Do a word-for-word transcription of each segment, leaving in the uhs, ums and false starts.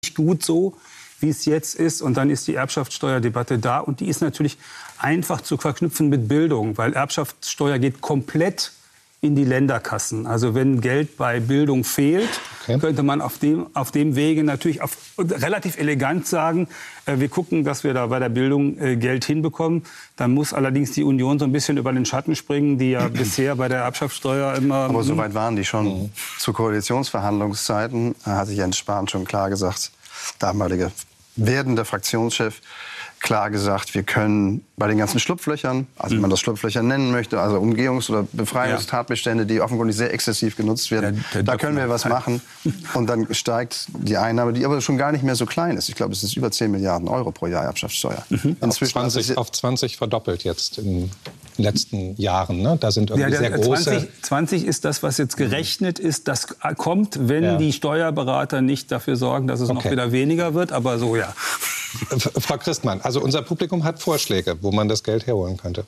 gut so, wie es jetzt ist. Und dann ist die Erbschaftssteuerdebatte da. Und die ist natürlich einfach zu verknüpfen mit Bildung, weil Erbschaftssteuer geht komplett in die Länderkassen. Also wenn Geld bei Bildung fehlt, okay, könnte man auf dem, auf dem Wege natürlich auf, relativ elegant sagen, äh, wir gucken, dass wir da bei der Bildung äh, Geld hinbekommen. Dann muss allerdings die Union so ein bisschen über den Schatten springen, die ja bisher bei der Erbschaftssteuer immer... Aber so weit waren die schon. Mhm. Zu Koalitionsverhandlungszeiten hat sich Jens Spahn schon klar gesagt, damalige werdender Fraktionschef, klar gesagt, wir können bei den ganzen Schlupflöchern, also wie man das Schlupflöcher nennen möchte, also Umgehungs- oder Befreiungstatbestände, die offenkundig sehr exzessiv genutzt werden, ja, da können wir was machen. Und dann steigt die Einnahme, die aber schon gar nicht mehr so klein ist. Ich glaube, es ist über zehn Milliarden Euro pro Jahr Erbschaftssteuer. Mhm. Inzwischen auf, zwanzig, auf zwanzig verdoppelt jetzt in den letzten Jahren. Ne? Da sind irgendwie ja, sehr große... zwanzig, zwanzig ist das, was jetzt gerechnet ist. Das kommt, wenn ja. die Steuerberater nicht dafür sorgen, dass es okay. noch wieder weniger wird. Aber so, ja. Frau Christmann, also unser Publikum hat Vorschläge, wo man das Geld herholen könnte.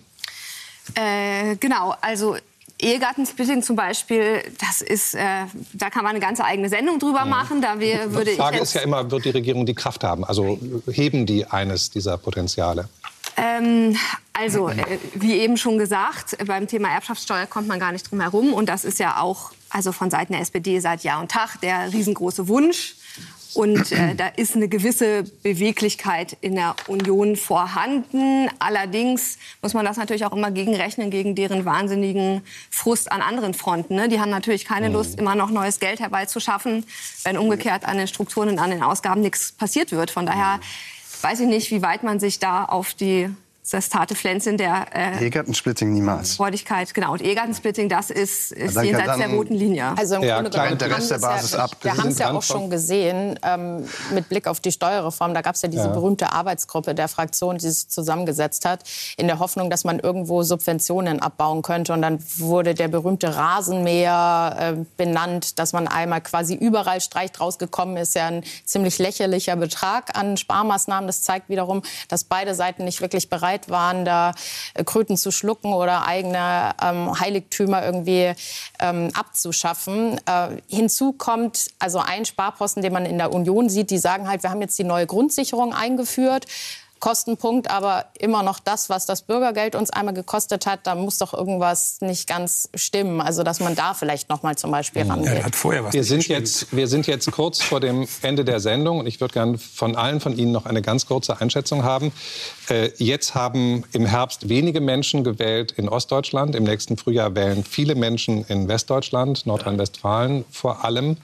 Äh, genau, also Ehegattensplitting zum Beispiel, das ist, äh, da kann man eine ganze eigene Sendung drüber machen. Da wir, würde die Frage ich ist ja immer, wird die Regierung die Kraft haben? Also heben die eines dieser Potenziale? Ähm, also, äh, wie eben schon gesagt, beim Thema Erbschaftssteuer kommt man gar nicht drum herum. Und das ist ja auch also von Seiten der S P D seit Jahr und Tag der riesengroße Wunsch. Und äh, da ist eine gewisse Beweglichkeit in der Union vorhanden. Allerdings muss man das natürlich auch immer gegenrechnen gegen deren wahnsinnigen Frust an anderen Fronten. Ne? Die haben natürlich keine Lust, immer noch neues Geld herbeizuschaffen, wenn umgekehrt an den Strukturen und an den Ausgaben nichts passiert wird. Von daher weiß ich nicht, wie weit man sich da auf die... das zarte Pflänzchen der äh, Ehegattensplitting niemals. Freudigkeit, genau. Und Ehegattensplitting, das ist, ist dann, jenseits dann, der roten Linie. Also im ja, Grunde klar, genommen der Rest der Basis ja, ab. Wir haben es ja auch schon gesehen ähm, mit Blick auf die Steuerreform. Da gab es ja diese ja. berühmte Arbeitsgruppe der Fraktion, die sich zusammengesetzt hat, in der Hoffnung, dass man irgendwo Subventionen abbauen könnte. Und dann wurde der berühmte Rasenmäher äh, benannt, dass man einmal quasi überall streicht. Rausgekommen ist ja ein ziemlich lächerlicher Betrag an Sparmaßnahmen. Das zeigt wiederum, dass beide Seiten nicht wirklich bereit waren, da Kröten zu schlucken oder eigene ähm, Heiligtümer irgendwie ähm, abzuschaffen. Äh, hinzu kommt also ein Sparposten, den man in der Union sieht. Die sagen halt, wir haben jetzt die neue Grundsicherung eingeführt. Kostenpunkt, aber immer noch das, was das Bürgergeld uns einmal gekostet hat, da muss doch irgendwas nicht ganz stimmen. Also, dass man da vielleicht noch mal zum Beispiel rangeht. Ja, hat vorher was wir, sind jetzt, wir sind jetzt kurz vor dem Ende der Sendung und ich würde gerne von allen von Ihnen noch eine ganz kurze Einschätzung haben. Äh, jetzt haben im Herbst wenige Menschen gewählt in Ostdeutschland. Im nächsten Frühjahr wählen viele Menschen in Westdeutschland, Nordrhein-Westfalen vor allem.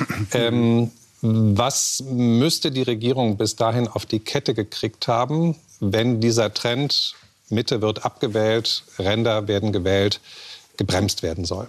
Ähm, Was müsste die Regierung bis dahin auf die Kette gekriegt haben, wenn dieser Trend, Mitte wird abgewählt, Ränder werden gewählt, gebremst werden soll?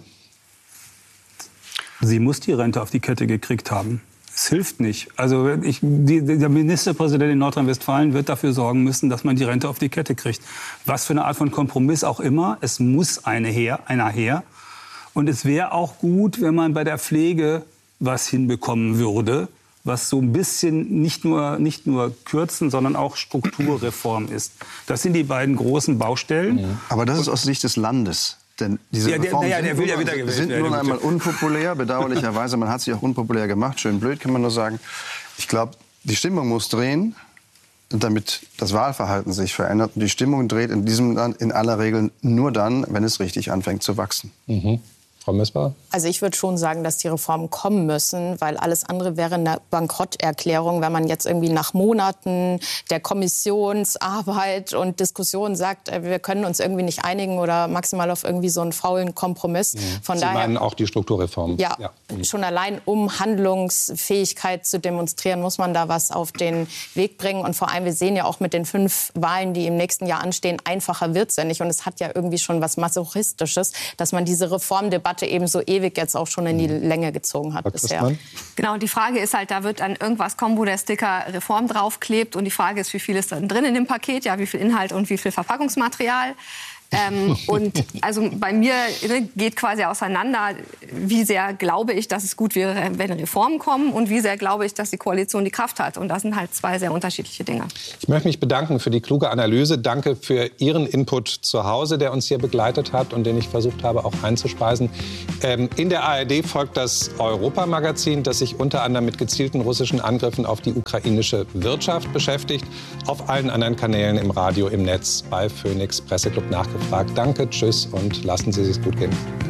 Sie muss die Rente auf die Kette gekriegt haben. Es hilft nicht. Also ich, die, der Ministerpräsident in Nordrhein-Westfalen wird dafür sorgen müssen, dass man die Rente auf die Kette kriegt. Was für eine Art von Kompromiss auch immer. Es muss eine her, einer her. Und es wäre auch gut, wenn man bei der Pflege was hinbekommen würde, was so ein bisschen nicht nur, nicht nur Kürzen, sondern auch Strukturreform ist. Das sind die beiden großen Baustellen. Ja. Aber das ist aus Sicht des Landes. Denn diese ja, der, Reformen ja, der sind, will ja nun, wieder gewählt sind werden. nun einmal unpopulär, bedauerlicherweise. Man hat sich auch unpopulär gemacht. Schön blöd, kann man nur sagen. Ich glaube, die Stimmung muss drehen, damit das Wahlverhalten sich verändert. Und die Stimmung dreht in diesem Land in aller Regel nur dann, wenn es richtig anfängt zu wachsen. Mhm. Frau Missbauer? Also ich würde schon sagen, dass die Reformen kommen müssen, weil alles andere wäre eine Bankrotterklärung, wenn man jetzt irgendwie nach Monaten der Kommissionsarbeit und Diskussion sagt, wir können uns irgendwie nicht einigen oder maximal auf irgendwie so einen faulen Kompromiss. Mhm. Von Sie daher, meinen auch die Strukturreform? Ja, ja, schon allein um Handlungsfähigkeit zu demonstrieren, muss man da was auf den Weg bringen. Und vor allem, wir sehen ja auch mit den fünf Wahlen, die im nächsten Jahr anstehen, einfacher wird es ja nicht. Und es hat ja irgendwie schon was Masochistisches, dass man diese Reformdebatte eben so ewig jetzt auch schon in die Länge gezogen hat bisher. Genau, und die Frage ist halt, da wird dann irgendwas kommen, wo der Sticker Reform draufklebt. Und die Frage ist, wie viel ist dann drin in dem Paket? Ja, wie viel Inhalt und wie viel Verpackungsmaterial? Ähm, und also bei mir ne, geht quasi auseinander, wie sehr glaube ich, dass es gut wäre, wenn Reformen kommen und wie sehr glaube ich, dass die Koalition die Kraft hat. Und das sind halt zwei sehr unterschiedliche Dinge. Ich möchte mich bedanken für die kluge Analyse. Danke für Ihren Input zu Hause, der uns hier begleitet hat und den ich versucht habe auch einzuspeisen. Ähm, in der A R D folgt das Europa-Magazin, das sich unter anderem mit gezielten russischen Angriffen auf die ukrainische Wirtschaft beschäftigt. Auf allen anderen Kanälen im Radio, im Netz, bei Phoenix, Presseclub nachgefragt. Danke, tschüss und lassen Sie es gut gehen.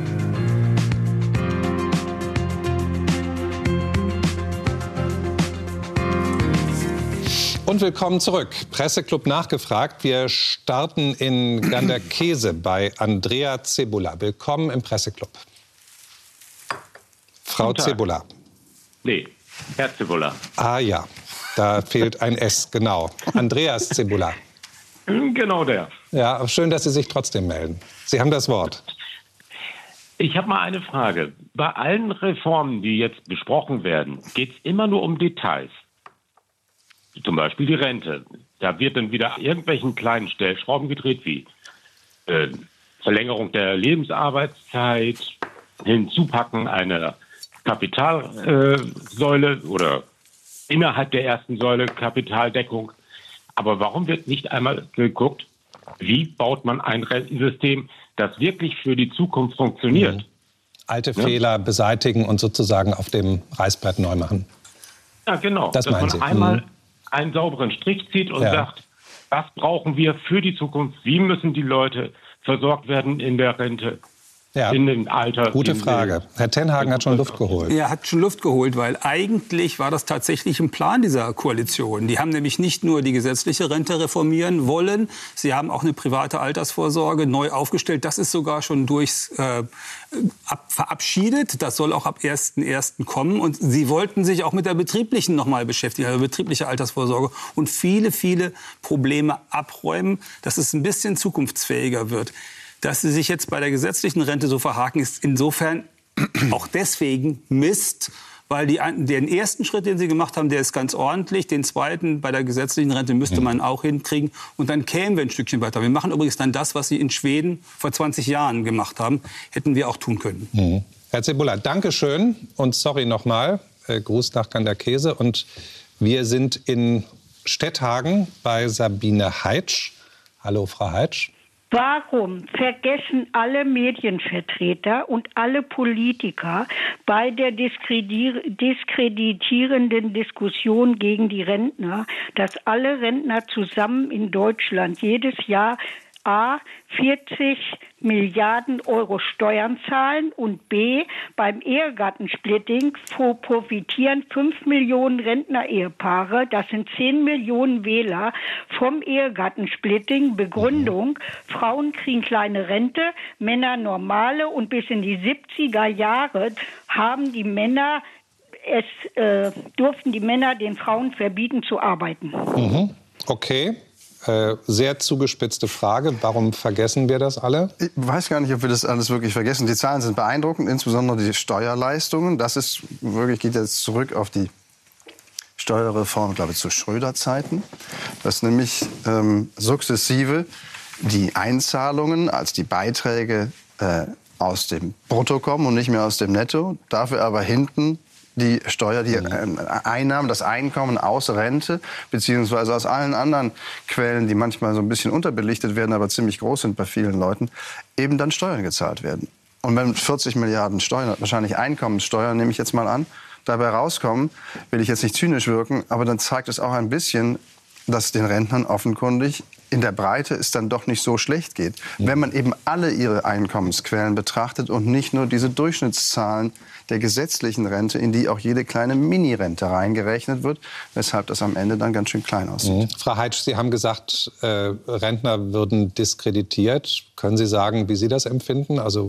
Und willkommen zurück. Presseclub nachgefragt. Wir starten in Ganderkesee bei Andrea Cebula. Willkommen im Presseclub. Frau Cebula. Nee, Herr Cebula. Ah ja, da fehlt ein S, genau. Andreas Cebula. Genau der. Ja, schön, dass Sie sich trotzdem melden. Sie haben das Wort. Ich habe mal eine Frage. Bei allen Reformen, die jetzt besprochen werden, geht es immer nur um Details. Zum Beispiel die Rente. Da wird dann wieder irgendwelchen kleinen Stellschrauben gedreht, wie äh, Verlängerung der Lebensarbeitszeit, Hinzupacken einer Kapitalsäule äh, oder innerhalb der ersten Säule Kapitaldeckung. Aber warum wird nicht einmal geguckt, wie baut man ein Rentensystem, das wirklich für die Zukunft funktioniert? Mhm. Alte ja? Fehler beseitigen und sozusagen auf dem Reißbrett neu machen. Ja, genau. Das dass man Sie. einmal mhm. einen sauberen Strich zieht und ja. sagt, was brauchen wir für die Zukunft? Wie müssen die Leute versorgt werden in der Rente? Ja. In dem Alter. Gute Frage. Herr Tenhagen hat schon Luft geholt. Er hat schon Luft geholt, weil eigentlich war das tatsächlich ein Plan dieser Koalition. Die haben nämlich nicht nur die gesetzliche Rente reformieren wollen, sie haben auch eine private Altersvorsorge neu aufgestellt. Das ist sogar schon durchs äh, ab, verabschiedet. Das soll auch ab ersten ersten kommen. Und sie wollten sich auch mit der betrieblichen noch mal beschäftigen, also betriebliche Altersvorsorge und viele, viele Probleme abräumen, dass es ein bisschen zukunftsfähiger wird. Dass sie sich jetzt bei der gesetzlichen Rente so verhaken, ist insofern auch deswegen Mist, weil die, den ersten Schritt, den sie gemacht haben, der ist ganz ordentlich. Den zweiten bei der gesetzlichen Rente müsste man auch hinkriegen. Und dann kämen wir ein Stückchen weiter. Wir machen übrigens dann das, was sie in Schweden vor zwanzig Jahren gemacht haben. Hätten wir auch tun können. Mhm. Herr Cebula, danke schön und sorry nochmal. Äh, Gruß nach Ganderkesee. Und wir sind in Stetthagen bei Sabine Heitsch. Hallo, Frau Heitsch. Warum vergessen alle Medienvertreter und alle Politiker bei der diskreditierenden Diskussion gegen die Rentner, dass alle Rentner zusammen in Deutschland jedes Jahr A, vierzig Milliarden Euro Steuern zahlen und B, beim Ehegattensplitting profitieren fünf Millionen Rentner-Ehepaare, das sind zehn Millionen Wähler, vom Ehegattensplitting. Begründung, Frauen kriegen kleine Rente, Männer normale, und bis in die siebziger Jahre haben die Männer, es äh, durften die Männer den Frauen verbieten zu arbeiten. Mhm. Okay. Äh, sehr zugespitzte Frage. Warum vergessen wir das alle? Ich weiß gar nicht, ob wir das alles wirklich vergessen. Die Zahlen sind beeindruckend, insbesondere die Steuerleistungen. Das ist wirklich, geht jetzt zurück auf die Steuerreform, glaube ich, zu Schröder-Zeiten. Dass nämlich ähm, sukzessive die Einzahlungen als die Beiträge äh, aus dem Brutto kommen und nicht mehr aus dem Netto. Dafür aber hinten die Steuer, die Einnahmen, das Einkommen aus Rente beziehungsweise aus allen anderen Quellen, die manchmal so ein bisschen unterbelichtet werden, aber ziemlich groß sind bei vielen Leuten, eben dann Steuern gezahlt werden. Und wenn vierzig Milliarden Steuern, wahrscheinlich Einkommenssteuern, nehme ich jetzt mal an, dabei rauskommen, will ich jetzt nicht zynisch wirken, aber dann zeigt es auch ein bisschen, dass den Rentnern offenkundig in der Breite es dann doch nicht so schlecht geht. Ja. Wenn man eben alle ihre Einkommensquellen betrachtet und nicht nur diese Durchschnittszahlen der gesetzlichen Rente, in die auch jede kleine Mini-Rente reingerechnet wird, weshalb das am Ende dann ganz schön klein aussieht. Mhm. Frau Heitsch, Sie haben gesagt, äh, Rentner würden diskreditiert. Können Sie sagen, wie Sie das empfinden? Also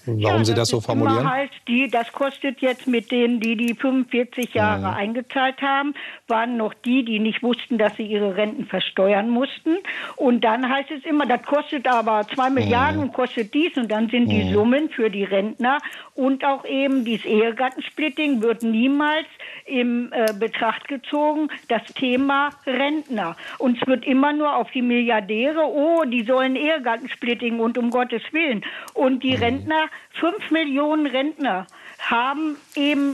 warum ja, Sie das so formulieren? Immer heißt, die, das kostet jetzt mit denen, die die fünfundvierzig Jahre mhm. eingezahlt haben, waren noch die, die nicht wussten, dass sie ihre Renten versteuern mussten. Und dann heißt es immer, das kostet aber zwei Milliarden und kostet dies. Und dann sind die Summen für die Rentner und auch eben dieses Ehegattensplitting wird niemals in äh, Betracht gezogen, das Thema Rentner. Und es wird immer nur auf die Milliardäre, oh, die sollen Ehegattensplitting und um Gottes Willen. Und die Rentner, fünf Millionen Rentner, haben eben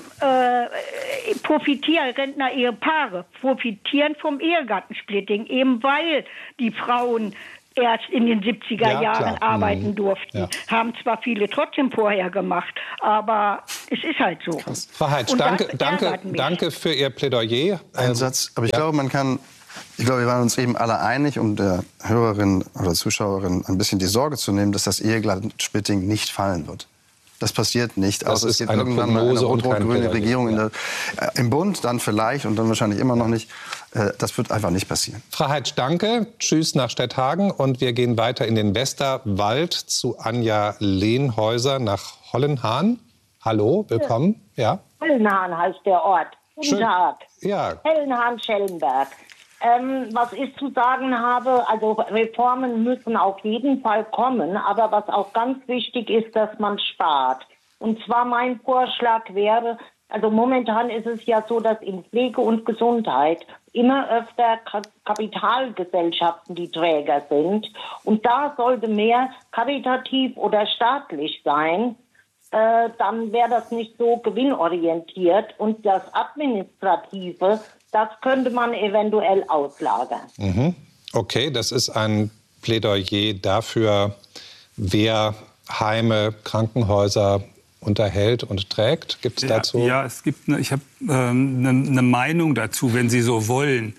äh, profitieren, Rentner-Ehepaare profitieren vom Ehegattensplitting, eben weil die Frauen erst in den siebziger ja, Jahren klar. arbeiten mhm. durften. Ja. Haben zwar viele trotzdem vorher gemacht, aber es ist halt so. Krass. Frau Heitsch, danke, danke, danke für Ihr Plädoyer. Ein Satz, aber ich ja. glaube, man kann, ich glaube, wir waren uns eben alle einig, um der Hörerin oder Zuschauerin ein bisschen die Sorge zu nehmen, dass das Ehegattensplitting nicht fallen wird. Das passiert nicht, außer es gibt irgendwann mal eine rot-rot-grüne Regierung in der, äh, im Bund, dann vielleicht und dann wahrscheinlich immer noch nicht. Äh, das wird einfach nicht passieren. Frau Heitsch, danke. Tschüss nach Stetthagen. Und wir gehen weiter in den Westerwald zu Anja Lehnhäuser nach Hollenhahn. Hallo, willkommen. Ja. Hollenhahn heißt der Ort. Guten Schön. Tag. Ja. Hollenhahn-Schellenberg. Ähm, was ich zu sagen habe, also Reformen müssen auf jeden Fall kommen, aber was auch ganz wichtig ist, dass man spart. Und zwar mein Vorschlag wäre, also momentan ist es ja so, dass in Pflege und Gesundheit immer öfter Kapitalgesellschaften die Träger sind. Und da sollte mehr karitativ oder staatlich sein. Äh, dann wäre das nicht so gewinnorientiert. Und das Administrative, das könnte man eventuell auslagern. Mhm. Okay, das ist ein Plädoyer dafür, wer Heime, Krankenhäuser unterhält und trägt. Gibt es ja, dazu? Ja, es gibt eine, ich habe ähm, eine, eine Meinung dazu, wenn Sie so wollen.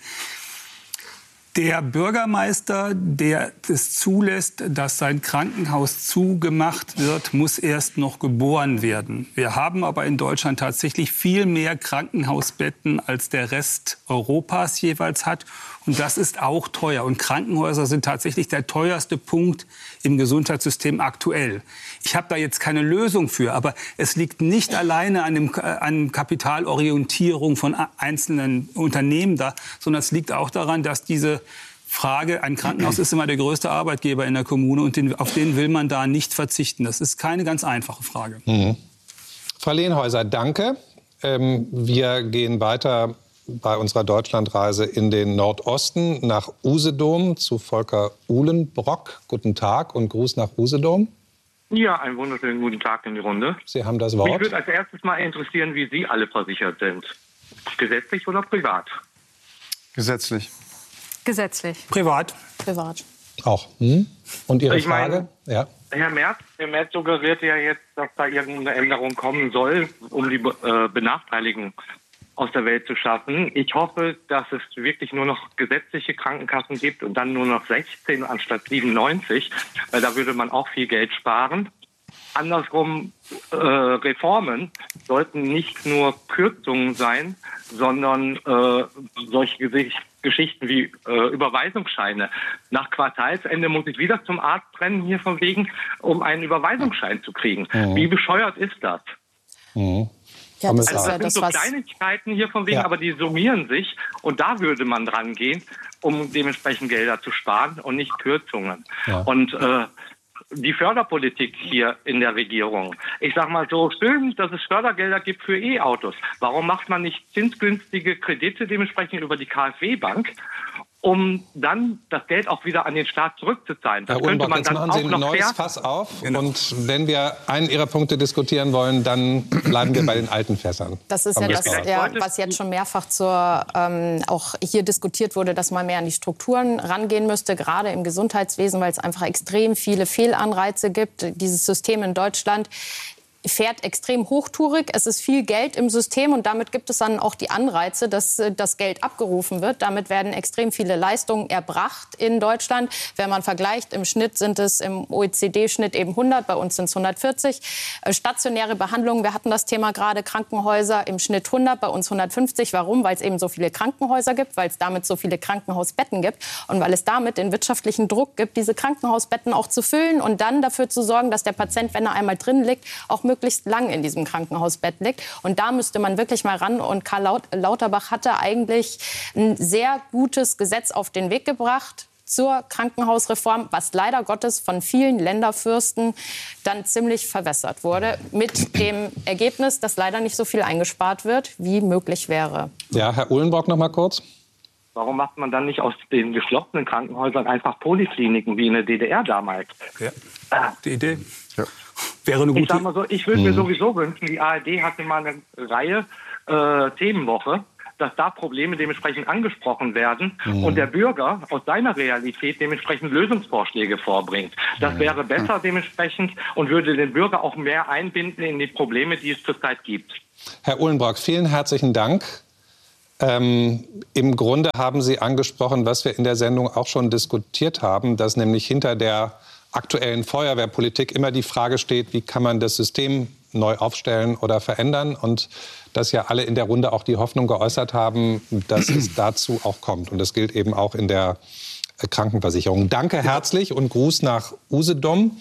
Der Bürgermeister, der es zulässt, dass sein Krankenhaus zugemacht wird, muss erst noch geboren werden. Wir haben aber in Deutschland tatsächlich viel mehr Krankenhausbetten, als der Rest Europas jeweils hat. Und das ist auch teuer. Und Krankenhäuser sind tatsächlich der teuerste Punkt im Gesundheitssystem aktuell. Ich habe da jetzt keine Lösung für, aber es liegt nicht alleine an, dem, an Kapitalorientierung von einzelnen Unternehmen da, sondern es liegt auch daran, dass diese Frage, ein Krankenhaus ist immer der größte Arbeitgeber in der Kommune und den, auf den will man da nicht verzichten. Das ist keine ganz einfache Frage. Mhm. Frau Lehnhäuser, danke. Ähm, wir gehen weiter bei unserer Deutschlandreise in den Nordosten nach Usedom zu Volker Uhlenbrock. Guten Tag und Gruß nach Usedom. Ja, einen wunderschönen guten Tag in die Runde. Sie haben das Wort. Mich würde als erstes mal interessieren, wie Sie alle versichert sind. Gesetzlich oder privat? Gesetzlich. Gesetzlich. Privat. Privat. Auch. Hm? Und Ihre ich Frage? Meine, ja. Herr Merz, Herr Merz suggeriert ja jetzt, dass da irgendeine Änderung kommen soll, um die äh, Benachteiligung aus der Welt zu schaffen. Ich hoffe, dass es wirklich nur noch gesetzliche Krankenkassen gibt und dann nur noch sechzehn anstatt siebenundneunzig, weil da würde man auch viel Geld sparen. Andersrum, äh, Reformen sollten nicht nur Kürzungen sein, sondern äh, solche Gesicht Geschichten wie äh, Überweisungsscheine. Nach Quartalsende muss ich wieder zum Arzt rennen, hier von wegen, um einen Überweisungsschein zu kriegen. Mhm. Wie bescheuert ist das? Mhm. Ja, das, also, das ist ja sind das, so was Kleinigkeiten hier von wegen, ja. aber die summieren sich. Und da würde man dran gehen, um dementsprechend Gelder zu sparen und nicht Kürzungen. Ja. Und äh, die Förderpolitik hier in der Regierung. Ich sag mal so, schön, dass es Fördergelder gibt für E-Autos. Warum macht man nicht zinsgünstige Kredite dementsprechend über die KfW-Bank, um dann das Geld auch wieder an den Staat zurückzuzahlen? Das Herr könnte Uhlenbrock, man jetzt dann machen auch Sie ein noch neues fair Fass auf. Genau. Und wenn wir einen Ihrer Punkte diskutieren wollen, dann bleiben wir bei den alten Fässern. Das ist ja das, ja, was jetzt schon mehrfach zur, ähm, auch hier diskutiert wurde, dass man mehr an die Strukturen rangehen müsste, gerade im Gesundheitswesen, weil es einfach extrem viele Fehlanreize gibt. Dieses System in Deutschland fährt extrem hochtourig. Es ist viel Geld im System und damit gibt es dann auch die Anreize, dass das Geld abgerufen wird. Damit werden extrem viele Leistungen erbracht in Deutschland. Wenn man vergleicht, im Schnitt sind es im O E C D-Schnitt eben hundert, bei uns sind es hundertvierzig. Stationäre Behandlungen, wir hatten das Thema gerade, Krankenhäuser im Schnitt hundert, bei uns hundertfünfzig. Warum? Weil es eben so viele Krankenhäuser gibt, weil es damit so viele Krankenhausbetten gibt und weil es damit den wirtschaftlichen Druck gibt, diese Krankenhausbetten auch zu füllen und dann dafür zu sorgen, dass der Patient, wenn er einmal drin liegt, auch möglichst lang in diesem Krankenhausbett liegt. Und da müsste man wirklich mal ran. Und Karl Lauterbach hatte eigentlich ein sehr gutes Gesetz auf den Weg gebracht zur Krankenhausreform, was leider Gottes von vielen Länderfürsten dann ziemlich verwässert wurde, mit dem Ergebnis, dass leider nicht so viel eingespart wird, wie möglich wäre. Ja, Herr Uhlenbrock noch mal kurz. Warum macht man dann nicht aus den geschlossenen Krankenhäusern einfach Polikliniken wie in der D D R damals? Ja, die Idee. Ja. Wäre eine gute. Ich sag mal so, ich würde mhm. mir sowieso wünschen, die A R D hatte mal eine Reihe äh, Themenwoche, dass da Probleme dementsprechend angesprochen werden mhm. und der Bürger aus seiner Realität dementsprechend Lösungsvorschläge vorbringt. Das mhm. wäre besser dementsprechend und würde den Bürger auch mehr einbinden in die Probleme, die es zurzeit gibt. Herr Uhlenbrock, vielen herzlichen Dank. Ähm, im Grunde haben Sie angesprochen, was wir in der Sendung auch schon diskutiert haben, dass nämlich hinter der aktuellen Feuerwehrpolitik immer die Frage steht, wie kann man das System neu aufstellen oder verändern und dass ja alle in der Runde auch die Hoffnung geäußert haben, dass es dazu auch kommt. Und das gilt eben auch in der Krankenversicherung. Danke herzlich und Gruß nach Usedom.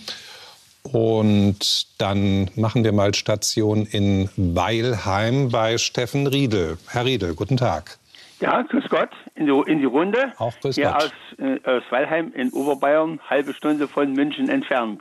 Und dann machen wir mal Station in Weilheim bei Steffen Riedel. Herr Riedel, guten Tag. Ja, grüß Gott, in die, in die Runde. Auch grüß Hier Gott. Aus, äh, aus Weilheim in Oberbayern, halbe Stunde von München entfernt.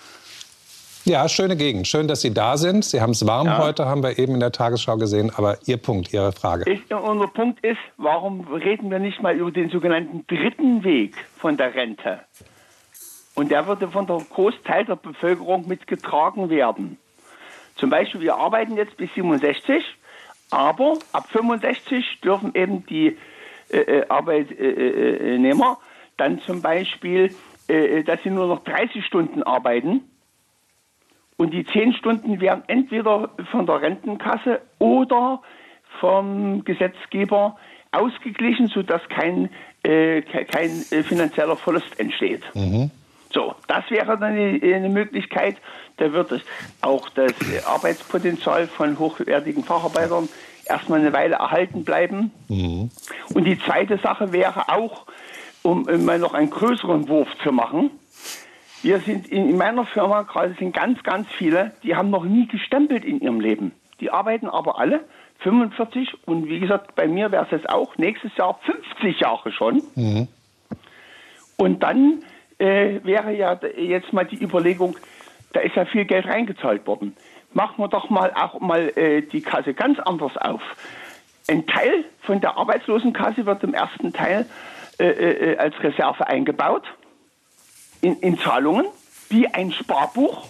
Ja, schöne Gegend. Schön, dass Sie da sind. Sie haben es warm ja. heute, haben wir eben in der Tagesschau gesehen. Aber Ihr Punkt, Ihre Frage. Ich, unser Punkt ist, warum reden wir nicht mal über den sogenannten dritten Weg von der Rente? Und der würde von der Großteil der Bevölkerung mitgetragen werden. Zum Beispiel, wir arbeiten jetzt bis siebenundsechzig, aber ab fünfundsechzig dürfen eben die äh, Arbeitnehmer dann zum Beispiel, äh, dass sie nur noch dreißig Stunden arbeiten. Und die zehn Stunden werden entweder von der Rentenkasse oder vom Gesetzgeber ausgeglichen, sodass kein, äh, kein äh, finanzieller Verlust entsteht. Mhm. So, das wäre dann eine, eine Möglichkeit. Da wird es auch das Arbeitspotenzial von hochwertigen Facharbeitern erstmal eine Weile erhalten bleiben. Mhm. Und die zweite Sache wäre auch, um mal noch einen größeren Wurf zu machen. Wir sind in, in meiner Firma, gerade sind ganz, ganz viele, die haben noch nie gestempelt in ihrem Leben. Die arbeiten aber alle fünfundvierzig und wie gesagt, bei mir wäre es jetzt auch nächstes Jahr fünfzig Jahre schon. Mhm. Und dann Äh, wäre ja jetzt mal die Überlegung, da ist ja viel Geld reingezahlt worden. Machen wir doch mal auch mal äh, die Kasse ganz anders auf. Ein Teil von der Arbeitslosenkasse wird im ersten Teil äh, äh, als Reserve eingebaut, in, in Zahlungen, wie ein Sparbuch.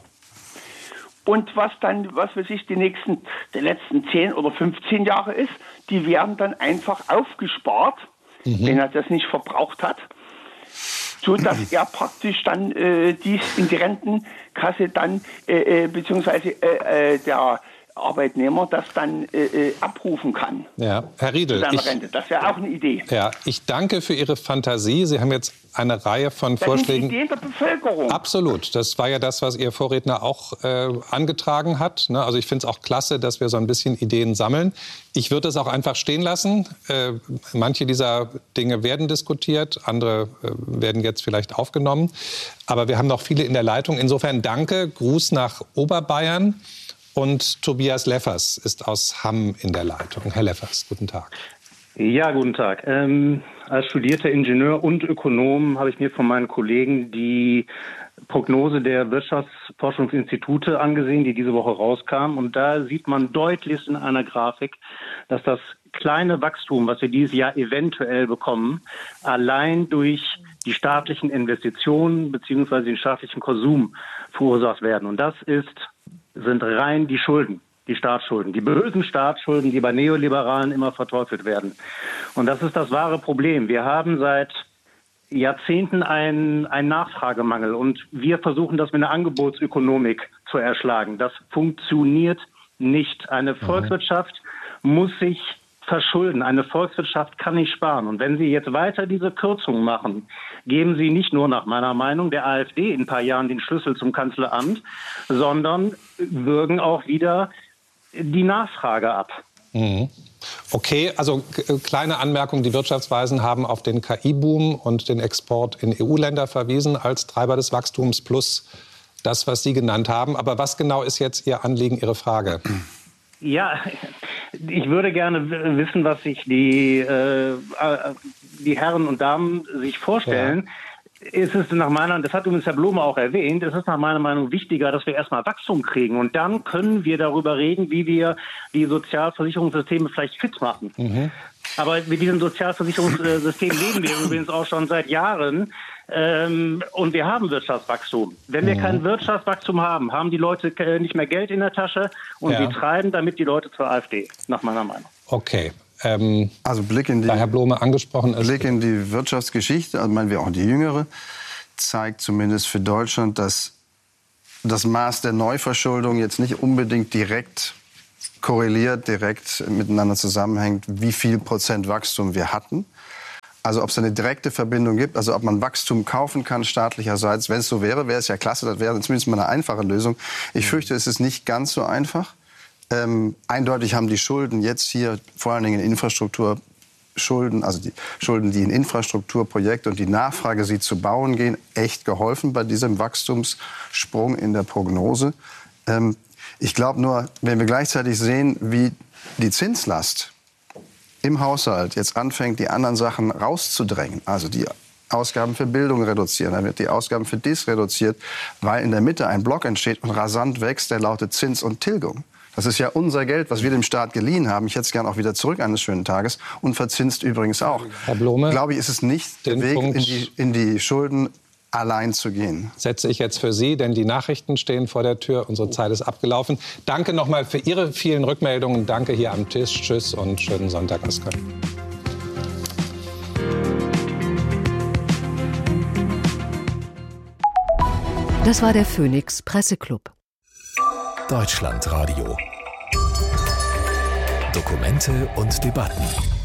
Und was dann, was weiß ich, die nächsten, die letzten zehn oder fünfzehn Jahre ist, die werden dann einfach aufgespart, mhm. wenn er das nicht verbraucht hat, so dass er praktisch dann äh, dies in die Rentenkasse dann, äh, beziehungsweise äh, der Arbeitnehmer das dann äh, abrufen kann. Ja, Herr Riedel, ich, Rente. Das wäre auch eine Idee. Ja, ich danke für Ihre Fantasie. Sie haben jetzt eine Reihe von das Vorschlägen. Sind die Ideen der Bevölkerung. Absolut. Das war ja das, was Ihr Vorredner auch äh, angetragen hat. Ne? Also ich finde es auch klasse, dass wir so ein bisschen Ideen sammeln. Ich würde es auch einfach stehen lassen. Äh, manche dieser Dinge werden diskutiert, andere äh, werden jetzt vielleicht aufgenommen. Aber wir haben noch viele in der Leitung. Insofern danke. Gruß nach Oberbayern. Und Tobias Leffers ist aus Hamm in der Leitung. Herr Leffers, guten Tag. Ja, guten Tag. Ähm, als studierter Ingenieur und Ökonom habe ich mir von meinen Kollegen die Prognose der Wirtschaftsforschungsinstitute angesehen, die diese Woche rauskam. Und da sieht man deutlich in einer Grafik, dass das kleine Wachstum, was wir dieses Jahr eventuell bekommen, allein durch die staatlichen Investitionen bzw. den staatlichen Konsum verursacht werden. Und das ist sind rein die Schulden, die Staatsschulden, die bösen Staatsschulden, die bei Neoliberalen immer verteufelt werden. Und das ist das wahre Problem. Wir haben seit Jahrzehnten einen, einen Nachfragemangel und wir versuchen das mit einer Angebotsökonomik zu zu erschlagen. Das funktioniert nicht. Eine Volkswirtschaft mhm. muss sich verschulden. Eine Volkswirtschaft kann nicht sparen. Und wenn Sie jetzt weiter diese Kürzungen machen, geben Sie nicht nur nach meiner Meinung der AfD in ein paar Jahren den Schlüssel zum Kanzleramt, sondern würgen auch wieder die Nachfrage ab. Mhm. Okay, also k- kleine Anmerkung. Die Wirtschaftsweisen haben auf den K I-Boom und den Export in E U-Länder verwiesen als Treiber des Wachstums plus das, was Sie genannt haben. Aber was genau ist jetzt Ihr Anliegen, Ihre Frage? Ja, ich würde gerne w- wissen, was sich die, äh, die Herren und Damen sich vorstellen. Ja. Ist es nach meiner, das hat übrigens Herr Blome auch erwähnt, es ist nach meiner Meinung wichtiger, dass wir erstmal Wachstum kriegen. Und dann können wir darüber reden, wie wir die Sozialversicherungssysteme vielleicht fit machen. Mhm. Aber mit diesem Sozialversicherungssystem leben wir übrigens auch schon seit Jahren. Ähm, und wir haben Wirtschaftswachstum. Wenn wir mhm. kein Wirtschaftswachstum haben, haben die Leute nicht mehr Geld in der Tasche und ja. wir treiben damit die Leute zur AfD, nach meiner Meinung. Okay. Ähm, also Blick in die, da Herr Blome angesprochen ist. Blick in die Wirtschaftsgeschichte, also meinen wir auch die jüngere, zeigt zumindest für Deutschland, dass das Maß der Neuverschuldung jetzt nicht unbedingt direkt korreliert, direkt miteinander zusammenhängt, wie viel Prozent Wachstum wir hatten. Also ob es eine direkte Verbindung gibt, also ob man Wachstum kaufen kann staatlicherseits. Wenn es so wäre, wäre es ja klasse, das wäre zumindest mal eine einfache Lösung. Ich fürchte, es ist nicht ganz so einfach. Ähm, eindeutig haben die Schulden jetzt hier, vor allen Dingen in Infrastrukturschulden, also die Schulden, die in Infrastrukturprojekte und die Nachfrage, sie zu bauen gehen, echt geholfen bei diesem Wachstumssprung in der Prognose. Ähm, ich glaube nur, wenn wir gleichzeitig sehen, wie die Zinslast im Haushalt jetzt anfängt, die anderen Sachen rauszudrängen, also die Ausgaben für Bildung reduzieren, dann wird die Ausgaben für dies reduziert, weil in der Mitte ein Block entsteht und rasant wächst, der lautet Zins und Tilgung. Das ist ja unser Geld, was wir dem Staat geliehen haben. Ich hätte es gern auch wieder zurück eines schönen Tages und verzinst übrigens auch. Herr Blome, glaube ich, ist es nicht der Weg, in die, in die Schulden allein zu gehen. Setze ich jetzt für Sie, denn die Nachrichten stehen vor der Tür. Unsere Zeit ist abgelaufen. Danke nochmal für Ihre vielen Rückmeldungen. Danke hier am Tisch. Tschüss und schönen Sonntag aus Köln. Das war der Phoenix Presseclub. Deutschlandradio. Dokumente und Debatten.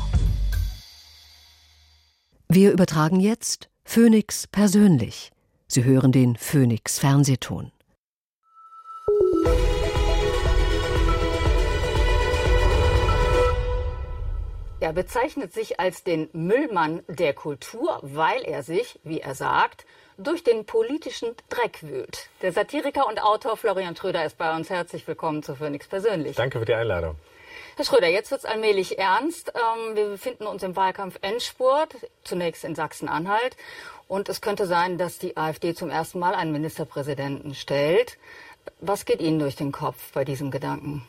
Wir übertragen jetzt Phoenix persönlich. Sie hören den Phoenix Fernsehton. Er bezeichnet sich als den Müllmann der Kultur, weil er sich, wie er sagt, durch den politischen Dreck wühlt. Der Satiriker und Autor Florian Schröder ist bei uns. Herzlich willkommen zu Phoenix persönlich. Danke für die Einladung. Herr Schröder, jetzt wird es allmählich ernst. Ähm, wir befinden uns im Wahlkampf-Endspurt, zunächst in Sachsen-Anhalt. Und es könnte sein, dass die AfD zum ersten Mal einen Ministerpräsidenten stellt. Was geht Ihnen durch den Kopf bei diesem Gedanken?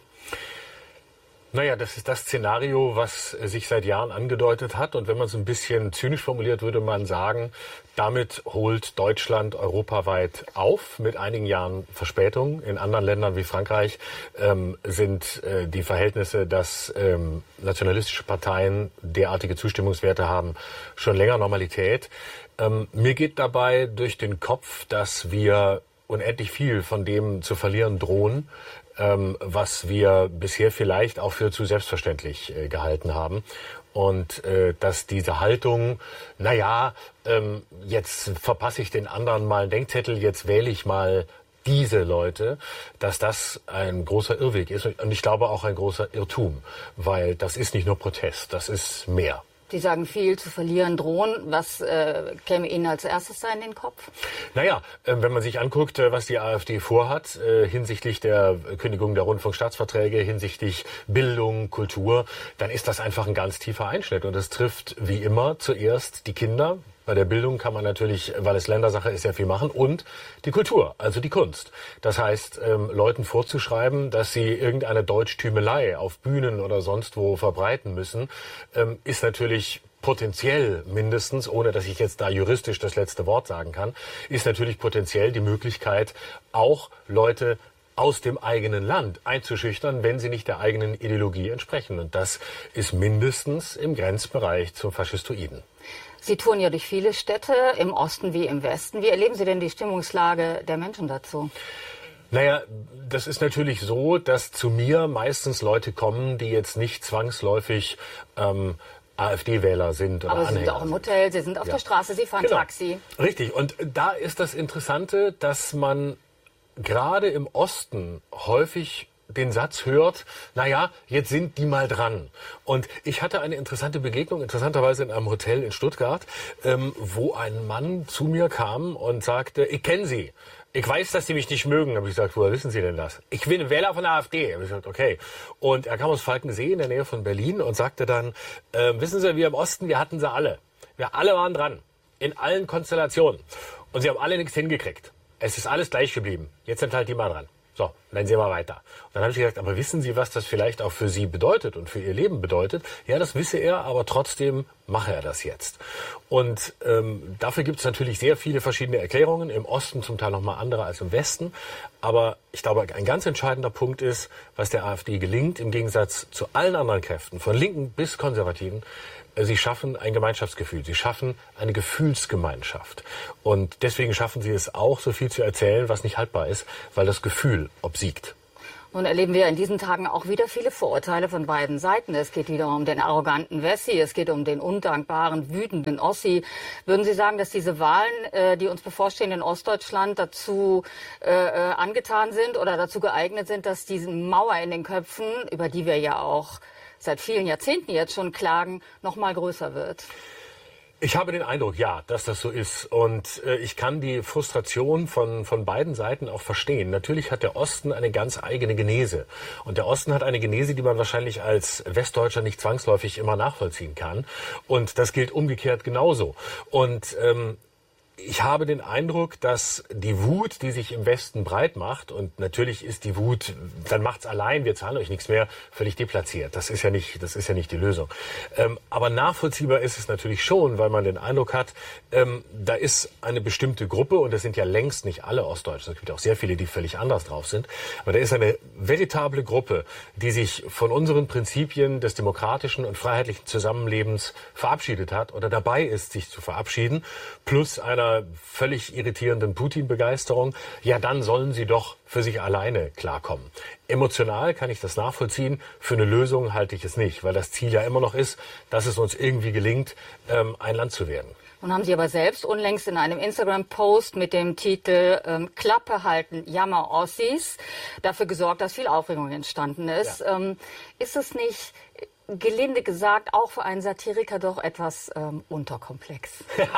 Naja, das ist das Szenario, was sich seit Jahren angedeutet hat. Und wenn man es ein bisschen zynisch formuliert, würde man sagen, damit holt Deutschland europaweit auf, mit einigen Jahren Verspätung. In anderen Ländern wie Frankreich ähm, sind äh, die Verhältnisse, dass ähm, nationalistische Parteien derartige Zustimmungswerte haben, schon länger Normalität. Ähm, mir geht dabei durch den Kopf, dass wir unendlich viel von dem zu verlieren drohen, ähm, was wir bisher vielleicht auch für zu selbstverständlich äh, gehalten haben. Und äh, dass diese Haltung, na ja, ähm, jetzt verpasse ich den anderen mal einen Denkzettel, jetzt wähle ich mal diese Leute, dass das ein großer Irrweg ist. Und ich glaube auch ein großer Irrtum, weil das ist nicht nur Protest, das ist mehr. Die sagen, viel zu verlieren drohen. Was äh, käme Ihnen als erstes da in den Kopf? Naja, äh, wenn man sich anguckt, äh, was die AfD vorhat äh, hinsichtlich der Kündigung der Rundfunkstaatsverträge, hinsichtlich Bildung, Kultur, dann ist das einfach ein ganz tiefer Einschnitt. Und das trifft wie immer zuerst die Kinder. Bei der Bildung kann man natürlich, weil es Ländersache ist, sehr viel machen. Und die Kultur, also die Kunst. Das heißt, ähm, Leuten vorzuschreiben, dass sie irgendeine Deutschtümelei auf Bühnen oder sonst wo verbreiten müssen, ähm, ist natürlich potenziell mindestens, ohne dass ich jetzt da juristisch das letzte Wort sagen kann, ist natürlich potenziell die Möglichkeit, auch Leute aus dem eigenen Land einzuschüchtern, wenn sie nicht der eigenen Ideologie entsprechen. Und das ist mindestens im Grenzbereich zum Faschistoiden. Sie touren ja durch viele Städte, im Osten wie im Westen. Wie erleben Sie denn die Stimmungslage der Menschen dazu? Naja, das ist natürlich so, dass zu mir meistens Leute kommen, die jetzt nicht zwangsläufig ähm, AfD-Wähler sind oder Aber Sie Anhänger. sind auch im Hotel, Sie sind auf Ja. der Straße, Sie fahren Genau. Taxi. Richtig. Und da ist das Interessante, dass man gerade im Osten häufig den Satz hört, naja, jetzt sind die mal dran. Und ich hatte eine interessante Begegnung, interessanterweise in einem Hotel in Stuttgart, ähm, wo ein Mann zu mir kam und sagte, ich kenne Sie. Ich weiß, dass Sie mich nicht mögen. Habe ich gesagt, woher wissen Sie denn das? Ich bin Wähler von der AfD. Habe ich gesagt, okay. Und er kam aus Falkensee in der Nähe von Berlin und sagte dann, äh, wissen Sie, wir im Osten, wir hatten sie alle. Wir alle waren dran. In allen Konstellationen. Und sie haben alle nichts hingekriegt. Es ist alles gleich geblieben. Jetzt sind halt die mal dran. So, dann sehen wir weiter. Und dann habe ich gesagt, aber wissen Sie, was das vielleicht auch für Sie bedeutet und für Ihr Leben bedeutet? Ja, das wisse er, aber trotzdem mache er das jetzt. Und ähm, dafür gibt es natürlich sehr viele verschiedene Erklärungen. Im Osten zum Teil noch mal andere als im Westen. Aber ich glaube, ein ganz entscheidender Punkt ist, was der AfD gelingt, im Gegensatz zu allen anderen Kräften, von Linken bis Konservativen, sie schaffen ein Gemeinschaftsgefühl. Sie schaffen eine Gefühlsgemeinschaft. Und deswegen schaffen sie es auch, so viel zu erzählen, was nicht haltbar ist, weil das Gefühl obsiegt. Nun erleben wir in diesen Tagen auch wieder viele Vorurteile von beiden Seiten. Es geht wieder um den arroganten Wessi, es geht um den undankbaren, wütenden Ossi. Würden Sie sagen, dass diese Wahlen, äh, die uns bevorstehen in Ostdeutschland, dazu äh, angetan sind oder dazu geeignet sind, dass diese Mauer in den Köpfen, über die wir ja auch seit vielen Jahrzehnten jetzt schon klagen, noch mal größer wird? Ich habe den Eindruck, ja, dass das so ist. Und äh, ich kann die Frustration von, von beiden Seiten auch verstehen. Natürlich hat der Osten eine ganz eigene Genese. Und der Osten hat eine Genese, die man wahrscheinlich als Westdeutscher nicht zwangsläufig immer nachvollziehen kann. Und das gilt umgekehrt genauso. Und ähm, ich habe den Eindruck, dass die Wut, die sich im Westen breit macht, und natürlich ist die Wut, dann macht's allein, wir zahlen euch nichts mehr, völlig deplatziert. Das ist ja nicht, das ist ja nicht die Lösung. Ähm, aber nachvollziehbar ist es natürlich schon, weil man den Eindruck hat, ähm, da ist eine bestimmte Gruppe, und das sind ja längst nicht alle Ostdeutschen, es gibt auch sehr viele, die völlig anders drauf sind, aber da ist eine veritable Gruppe, die sich von unseren Prinzipien des demokratischen und freiheitlichen Zusammenlebens verabschiedet hat oder dabei ist, sich zu verabschieden, plus einer völlig irritierenden Putin-Begeisterung, ja, dann sollen sie doch für sich alleine klarkommen. Emotional kann ich das nachvollziehen, für eine Lösung halte ich es nicht, weil das Ziel ja immer noch ist, dass es uns irgendwie gelingt, ähm, ein Land zu werden. Nun haben Sie aber selbst unlängst in einem Instagram-Post mit dem Titel ähm, Klappe halten, Jammer Ossis dafür gesorgt, dass viel Aufregung entstanden ist. Ja. Ähm, ist es nicht, gelinde gesagt, auch für einen Satiriker doch etwas ähm, unterkomplex?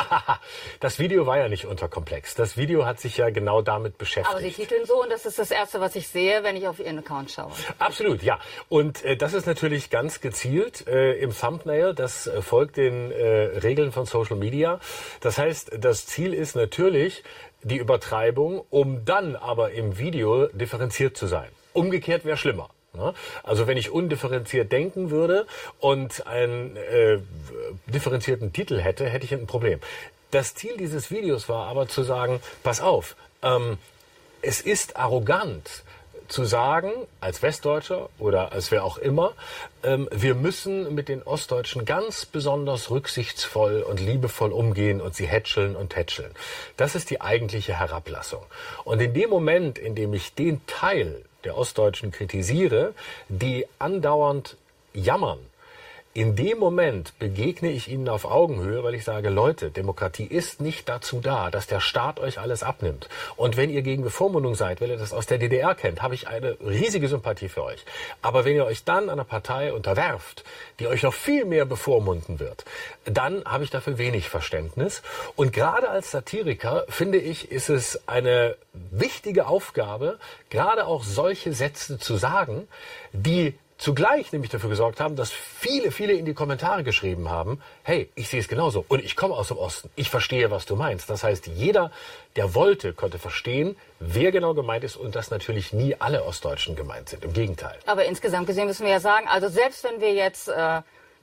Das Video war ja nicht unterkomplex. Das Video hat sich ja genau damit beschäftigt. Aber Sie titeln so, und das ist das Erste, was ich sehe, wenn ich auf Ihren Account schaue. Absolut, ja. Und äh, das ist natürlich ganz gezielt äh, im Thumbnail. Das äh, folgt den äh, Regeln von Social Media. Das heißt, das Ziel ist natürlich die Übertreibung, um dann aber im Video differenziert zu sein. Umgekehrt wäre schlimmer. Also wenn ich undifferenziert denken würde und einen äh, differenzierten Titel hätte, hätte ich ein Problem. Das Ziel dieses Videos war aber zu sagen, pass auf, ähm, es ist arrogant zu sagen, als Westdeutscher oder als wer auch immer, ähm, wir müssen mit den Ostdeutschen ganz besonders rücksichtsvoll und liebevoll umgehen und sie hätscheln und tätscheln. Das ist die eigentliche Herablassung. Und in dem Moment, in dem ich den Teil der Ostdeutschen kritisiere, die andauernd jammern, in dem Moment begegne ich ihnen auf Augenhöhe, weil ich sage, Leute, Demokratie ist nicht dazu da, dass der Staat euch alles abnimmt. Und wenn ihr gegen Bevormundung seid, wenn ihr das aus der D D R kennt, habe ich eine riesige Sympathie für euch. Aber wenn ihr euch dann einer Partei unterwerft, die euch noch viel mehr bevormunden wird, dann habe ich dafür wenig Verständnis. Und gerade als Satiriker, finde ich, ist es eine wichtige Aufgabe, gerade auch solche Sätze zu sagen, die zugleich nämlich dafür gesorgt haben, dass viele, viele in die Kommentare geschrieben haben, hey, ich sehe es genauso und ich komme aus dem Osten, ich verstehe, was du meinst. Das heißt, jeder, der wollte, konnte verstehen, wer genau gemeint ist und dass natürlich nie alle Ostdeutschen gemeint sind. Im Gegenteil. Aber insgesamt gesehen müssen wir ja sagen, also selbst wenn wir jetzt, äh, ich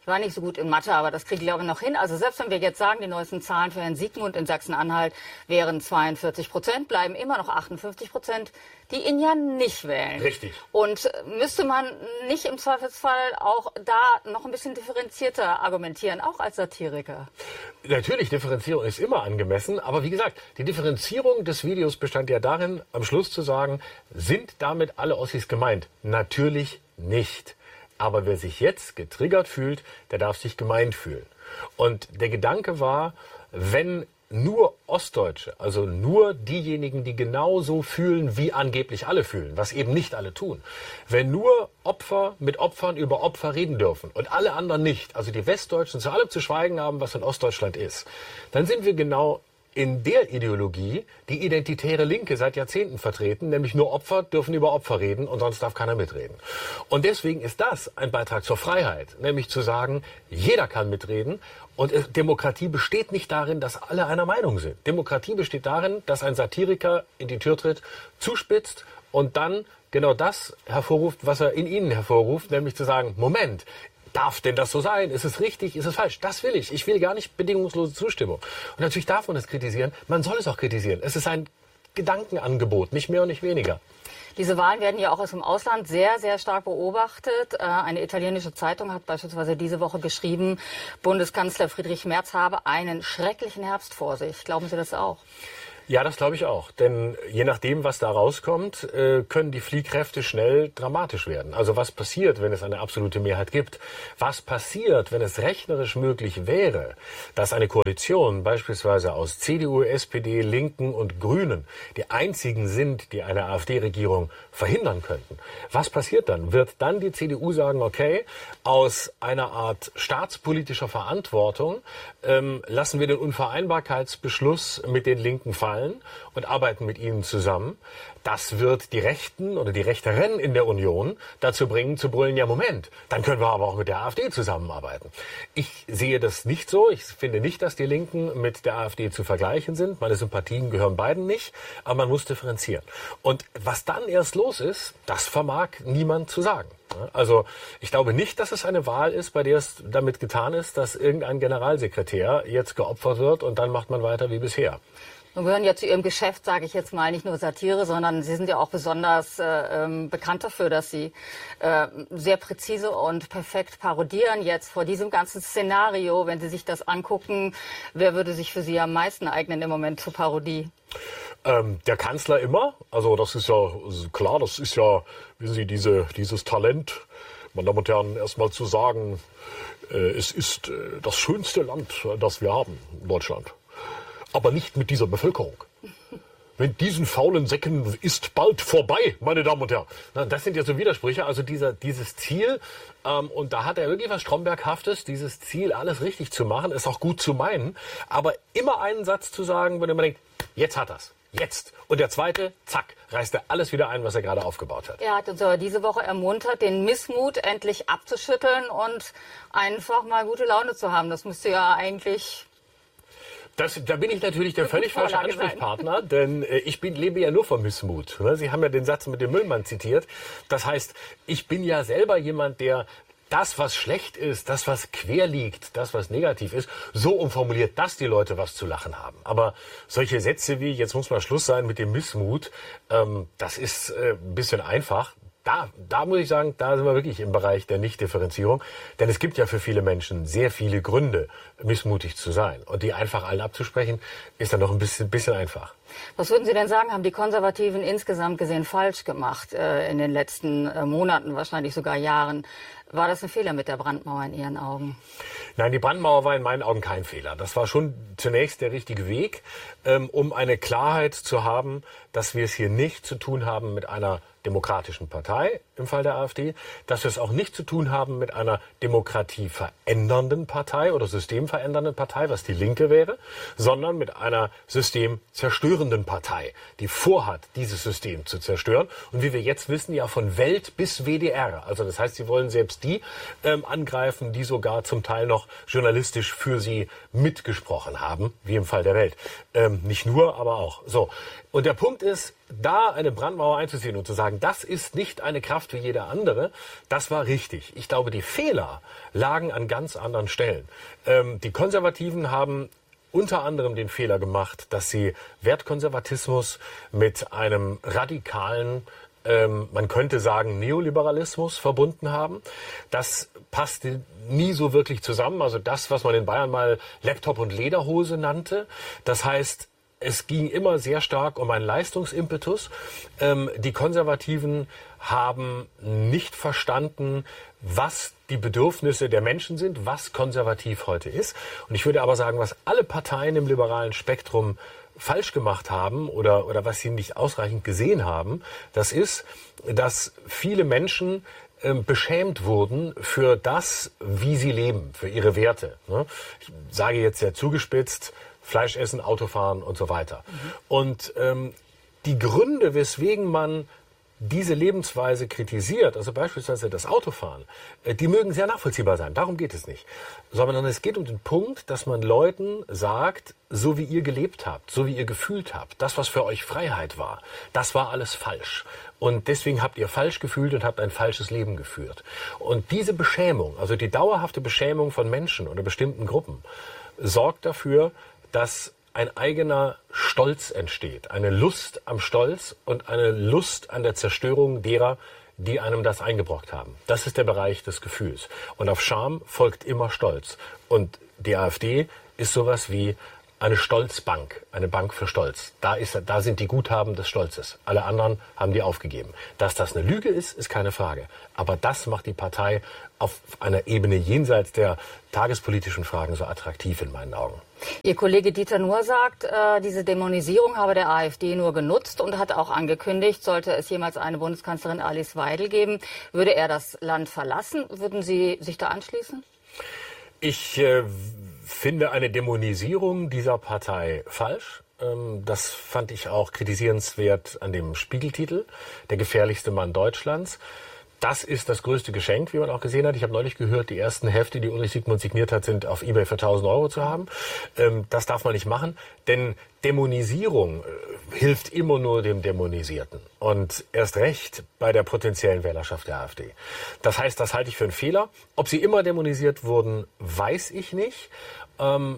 war nicht so gut in Mathe, aber das kriege ich glaube ich noch hin. Also selbst wenn wir jetzt sagen, die neuesten Zahlen für Herrn Siegmund in Sachsen-Anhalt wären zweiundvierzig Prozent, bleiben immer noch achtundfünfzig Prozent, die ihn ja nicht wählen. Richtig. Und müsste man nicht im Zweifelsfall auch da noch ein bisschen differenzierter argumentieren, auch als Satiriker? Natürlich, Differenzierung ist immer angemessen. Aber wie gesagt, die Differenzierung des Videos bestand ja darin, am Schluss zu sagen, sind damit alle Ossis gemeint? Natürlich nicht. Aber wer sich jetzt getriggert fühlt, der darf sich gemeint fühlen. Und der Gedanke war, wenn nur Ostdeutsche, also nur diejenigen, die genauso fühlen, wie angeblich alle fühlen, was eben nicht alle tun. Wenn nur Opfer mit Opfern über Opfer reden dürfen und alle anderen nicht, also die Westdeutschen zu allem zu schweigen haben, was in Ostdeutschland ist, dann sind wir genau in der Ideologie, die identitäre Linke seit Jahrzehnten vertreten, nämlich nur Opfer dürfen über Opfer reden und sonst darf keiner mitreden. Und deswegen ist das ein Beitrag zur Freiheit, nämlich zu sagen, jeder kann mitreden. Und Demokratie besteht nicht darin, dass alle einer Meinung sind. Demokratie besteht darin, dass ein Satiriker in die Tür tritt, zuspitzt und dann genau das hervorruft, was er in ihnen hervorruft, nämlich zu sagen, Moment, darf denn das so sein? Ist es richtig? Ist es falsch? Das will ich. Ich will gar nicht bedingungslose Zustimmung. Und natürlich darf man es kritisieren. Man soll es auch kritisieren. Es ist ein Gedankenangebot, nicht mehr und nicht weniger. Diese Wahlen werden ja auch aus dem Ausland sehr, sehr stark beobachtet. Eine italienische Zeitung hat beispielsweise diese Woche geschrieben, Bundeskanzler Friedrich Merz habe einen schrecklichen Herbst vor sich. Glauben Sie das auch? Ja, das glaube ich auch. Denn je nachdem, was da rauskommt, können die Fliehkräfte schnell dramatisch werden. Also was passiert, wenn es eine absolute Mehrheit gibt? Was passiert, wenn es rechnerisch möglich wäre, dass eine Koalition beispielsweise aus C D U, S P D, Linken und Grünen die einzigen sind, die eine AfD-Regierung verhindern könnten? Was passiert dann? Wird dann die C D U sagen, okay, aus einer Art staatspolitischer Verantwortung ähm, lassen wir den Unvereinbarkeitsbeschluss mit den Linken fallen und arbeiten mit ihnen zusammen. Das wird die Rechten oder die Rechteren in der Union dazu bringen, zu brüllen, ja Moment, dann können wir aber auch mit der AfD zusammenarbeiten. Ich sehe das nicht so. Ich finde nicht, dass die Linken mit der AfD zu vergleichen sind. Meine Sympathien gehören beiden nicht, aber man muss differenzieren. Und was dann erst los ist, das vermag niemand zu sagen. Also ich glaube nicht, dass es eine Wahl ist, bei der es damit getan ist, dass irgendein Generalsekretär jetzt geopfert wird und dann macht man weiter wie bisher. Nun gehören ja zu Ihrem Geschäft, sage ich jetzt mal, nicht nur Satire, sondern Sie sind ja auch besonders äh, bekannt dafür, dass Sie äh, sehr präzise und perfekt parodieren. Jetzt vor diesem ganzen Szenario, wenn Sie sich das angucken, wer würde sich für Sie am meisten eignen im Moment zur Parodie? Ähm, der Kanzler immer. Also das ist ja klar, das ist ja, wissen Sie, diese, dieses Talent, meine Damen und Herren, erstmal zu sagen, äh, es ist äh, das schönste Land, das wir haben, Deutschland. Aber nicht mit dieser Bevölkerung. Mit diesen faulen Säcken ist bald vorbei, meine Damen und Herren. Na, das sind ja so Widersprüche. Also dieser, dieses Ziel, ähm, und da hat er wirklich was Stromberghaftes, dieses Ziel, alles richtig zu machen, ist auch gut zu meinen. Aber immer einen Satz zu sagen, wenn man denkt, jetzt hat er's. Jetzt. Und der zweite, zack, reißt er alles wieder ein, was er gerade aufgebaut hat. Er hat uns aber diese Woche ermuntert, den Missmut endlich abzuschütteln und einfach mal gute Laune zu haben. Das müsste ja eigentlich... Das, da bin ich natürlich der völlig falsche Ansprechpartner, denn äh, ich bin, lebe ja nur vom Missmut. Ne? Sie haben ja den Satz mit dem Müllmann zitiert. Das heißt, ich bin ja selber jemand, der das, was schlecht ist, das, was quer liegt, das, was negativ ist, so umformuliert, dass die Leute was zu lachen haben. Aber solche Sätze wie, jetzt muss mal Schluss sein mit dem Missmut, ähm, das ist äh, ein bisschen einfach. Da, da muss ich sagen, da sind wir wirklich im Bereich der Nichtdifferenzierung. Denn es gibt ja für viele Menschen sehr viele Gründe, missmutig zu sein. Und die einfach allen abzusprechen, ist dann noch ein bisschen, bisschen einfach. Was würden Sie denn sagen, haben die Konservativen insgesamt gesehen falsch gemacht äh, in den letzten äh, Monaten, wahrscheinlich sogar Jahren? War das ein Fehler mit der Brandmauer in Ihren Augen? Nein, die Brandmauer war in meinen Augen kein Fehler. Das war schon zunächst der richtige Weg, ähm, um eine Klarheit zu haben, dass wir es hier nicht zu tun haben mit einer demokratischen Partei, im Fall der AfD, dass wir es auch nicht zu tun haben mit einer demokratieverändernden Partei oder systemverändernden Partei, was die Linke wäre, sondern mit einer systemzerstörenden führenden Partei, die vorhat, dieses System zu zerstören. Und wie wir jetzt wissen, ja von Welt bis W D R. Also das heißt, sie wollen selbst die ähm, angreifen, die sogar zum Teil noch journalistisch für sie mitgesprochen haben, wie im Fall der Welt. Ähm, nicht nur, aber auch. So. Und der Punkt ist, da eine Brandmauer einzuziehen und zu sagen, das ist nicht eine Kraft wie jeder andere, das war richtig. Ich glaube, die Fehler lagen an ganz anderen Stellen. Ähm, die Konservativen haben unter anderem den Fehler gemacht, dass sie Wertkonservatismus mit einem radikalen, ähm, man könnte sagen, Neoliberalismus verbunden haben. Das passte nie so wirklich zusammen. Also das, was man in Bayern mal Laptop und Lederhose nannte. Das heißt, es ging immer sehr stark um einen Leistungsimpetus. Ähm, die Konservativen haben nicht verstanden, was die Bedürfnisse der Menschen sind, was konservativ heute ist. Und ich würde aber sagen, was alle Parteien im liberalen Spektrum falsch gemacht haben oder, oder was sie nicht ausreichend gesehen haben, das ist, dass viele Menschen äh, beschämt wurden für das, wie sie leben, für ihre Werte. Ne? Ich sage jetzt sehr zugespitzt, Fleisch essen, Autofahren und so weiter. Mhm. Und ähm, die Gründe, weswegen man diese Lebensweise kritisiert, also beispielsweise das Autofahren, äh, die mögen sehr nachvollziehbar sein. Darum geht es nicht. Sondern es geht um den Punkt, dass man Leuten sagt, so wie ihr gelebt habt, so wie ihr gefühlt habt, das, was für euch Freiheit war, das war alles falsch. Und deswegen habt ihr falsch gefühlt und habt ein falsches Leben geführt. Und diese Beschämung, also die dauerhafte Beschämung von Menschen oder bestimmten Gruppen, sorgt dafür, dass ein eigener Stolz entsteht, eine Lust am Stolz und eine Lust an der Zerstörung derer, die einem das eingebrockt haben. Das ist der Bereich des Gefühls. Und auf Scham folgt immer Stolz. Und die AfD ist sowas wie eine Stolzbank, eine Bank für Stolz. Da ist, da sind die Guthaben des Stolzes. Alle anderen haben die aufgegeben. Dass das eine Lüge ist, ist keine Frage. Aber das macht die Partei auf einer Ebene jenseits der tagespolitischen Fragen so attraktiv in meinen Augen. Ihr Kollege Dieter Nuhr sagt, äh, diese Dämonisierung habe der AfD nur genutzt und hat auch angekündigt, sollte es jemals eine Bundeskanzlerin Alice Weidel geben, würde er das Land verlassen. Würden Sie sich da anschließen? Ich äh, finde eine Dämonisierung dieser Partei falsch. Ähm, das fand ich auch kritisierenswert an dem Spiegeltitel, der gefährlichste Mann Deutschlands. Das ist das größte Geschenk, wie man auch gesehen hat. Ich habe neulich gehört, die ersten Hefte, die Ulrich Siegmund signiert hat, sind auf eBay für tausend Euro zu haben. Ähm, das darf man nicht machen, denn Dämonisierung äh, hilft immer nur dem Dämonisierten. Und erst recht bei der potenziellen Wählerschaft der AfD. Das heißt, das halte ich für einen Fehler. Ob sie immer dämonisiert wurden, weiß ich nicht. Ähm,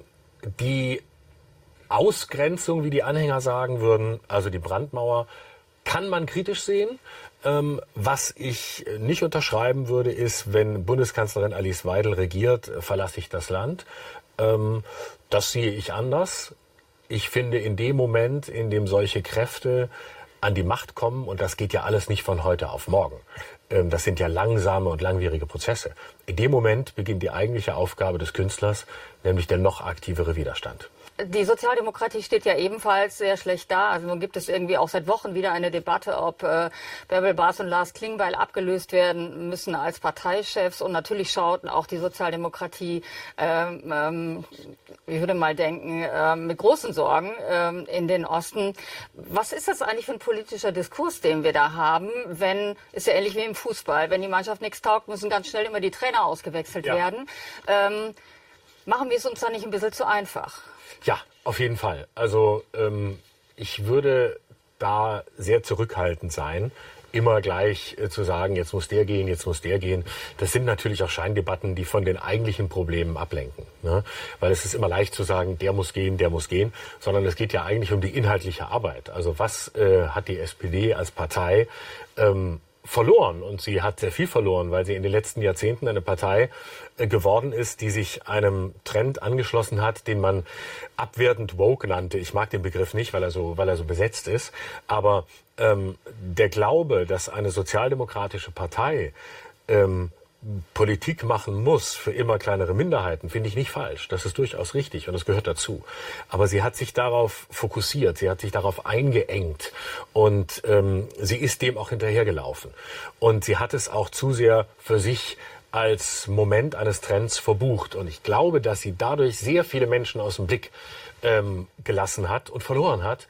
die Ausgrenzung, wie die Anhänger sagen würden, also die Brandmauer, kann man kritisch sehen. Ähm, was ich nicht unterschreiben würde, ist, wenn Bundeskanzlerin Alice Weidel regiert, verlasse ich das Land. Ähm, das sehe ich anders. Ich finde, in dem Moment, in dem solche Kräfte an die Macht kommen, und das geht ja alles nicht von heute auf morgen, ähm, das sind ja langsame und langwierige Prozesse. In dem Moment beginnt die eigentliche Aufgabe des Künstlers, nämlich der noch aktivere Widerstand. Die Sozialdemokratie steht ja ebenfalls sehr schlecht da. Also nun gibt es irgendwie auch seit Wochen wieder eine Debatte, ob äh, Bärbel Baas und Lars Klingbeil abgelöst werden müssen als Parteichefs. Und natürlich schaut auch die Sozialdemokratie, ähm, ähm, ich würde mal denken, äh, mit großen Sorgen ähm, in den Osten. Was ist das eigentlich für ein politischer Diskurs, den wir da haben? Wenn, ist ja ähnlich wie im Fußball, wenn die Mannschaft nichts taugt, müssen ganz schnell immer die Trainer ausgewechselt ja. werden. Ähm, machen wir es uns da nicht ein bisschen zu einfach? Ja, auf jeden Fall. Also ähm, ich würde da sehr zurückhaltend sein, immer gleich äh, zu sagen, jetzt muss der gehen, jetzt muss der gehen. Das sind natürlich auch Scheindebatten, die von den eigentlichen Problemen ablenken. Ne? Weil es ist immer leicht zu sagen, der muss gehen, der muss gehen, sondern es geht ja eigentlich um die inhaltliche Arbeit. Also was äh, hat die S P D als Partei ähm, verloren? Und sie hat sehr viel verloren, weil sie in den letzten Jahrzehnten eine Partei äh, geworden ist, die sich einem Trend angeschlossen hat, den man abwertend woke nannte. Ich mag den Begriff nicht, weil er so, weil er so besetzt ist. Aber ähm, der Glaube, dass eine sozialdemokratische Partei ähm, Politik machen muss für immer kleinere Minderheiten, finde ich nicht falsch. Das ist durchaus richtig und das gehört dazu. Aber sie hat sich darauf fokussiert, sie hat sich darauf eingeengt und ähm, sie ist dem auch hinterhergelaufen. Und sie hat es auch zu sehr für sich als Moment eines Trends verbucht. Und ich glaube, dass sie dadurch sehr viele Menschen aus dem Blick ähm, gelassen hat und verloren hat,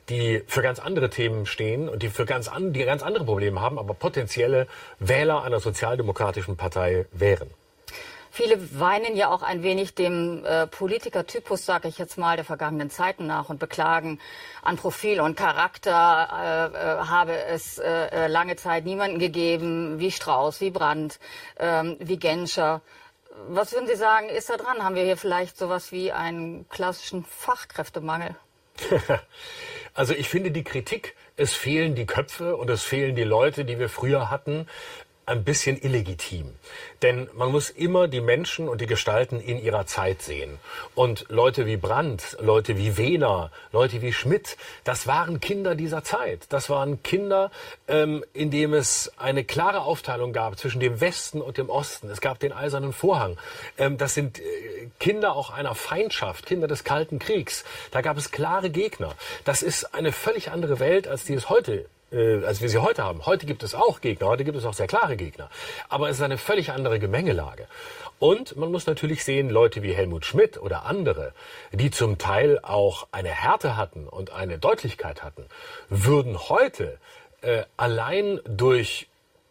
die für ganz andere Themen stehen und die für ganz, an, die ganz andere Probleme haben, aber potenzielle Wähler einer sozialdemokratischen Partei wären. Viele weinen ja auch ein wenig dem äh, Politikertypus, sage ich jetzt mal, der vergangenen Zeiten nach und beklagen, an Profil und Charakter äh, äh, habe es äh, lange Zeit niemanden gegeben, wie Strauß, wie Brandt, ähm, wie Genscher. Was würden Sie sagen, ist da dran? Haben wir hier vielleicht sowas wie einen klassischen Fachkräftemangel? Also ich finde die Kritik, es fehlen die Köpfe und es fehlen die Leute, die wir früher hatten, ein bisschen illegitim. Denn man muss immer die Menschen und die Gestalten in ihrer Zeit sehen. Und Leute wie Brandt, Leute wie Wehner, Leute wie Schmidt, das waren Kinder dieser Zeit. Das waren Kinder, ähm, in dem es eine klare Aufteilung gab zwischen dem Westen und dem Osten. Es gab den Eisernen Vorhang. Ähm, das sind äh, Kinder auch einer Feindschaft, Kinder des Kalten Kriegs. Da gab es klare Gegner. Das ist eine völlig andere Welt, als die es heute als wir sie heute haben. Heute gibt es auch Gegner, heute gibt es auch sehr klare Gegner. Aber es ist eine völlig andere Gemengelage. Und man muss natürlich sehen, Leute wie Helmut Schmidt oder andere, die zum Teil auch eine Härte hatten und eine Deutlichkeit hatten, würden heute äh, allein durch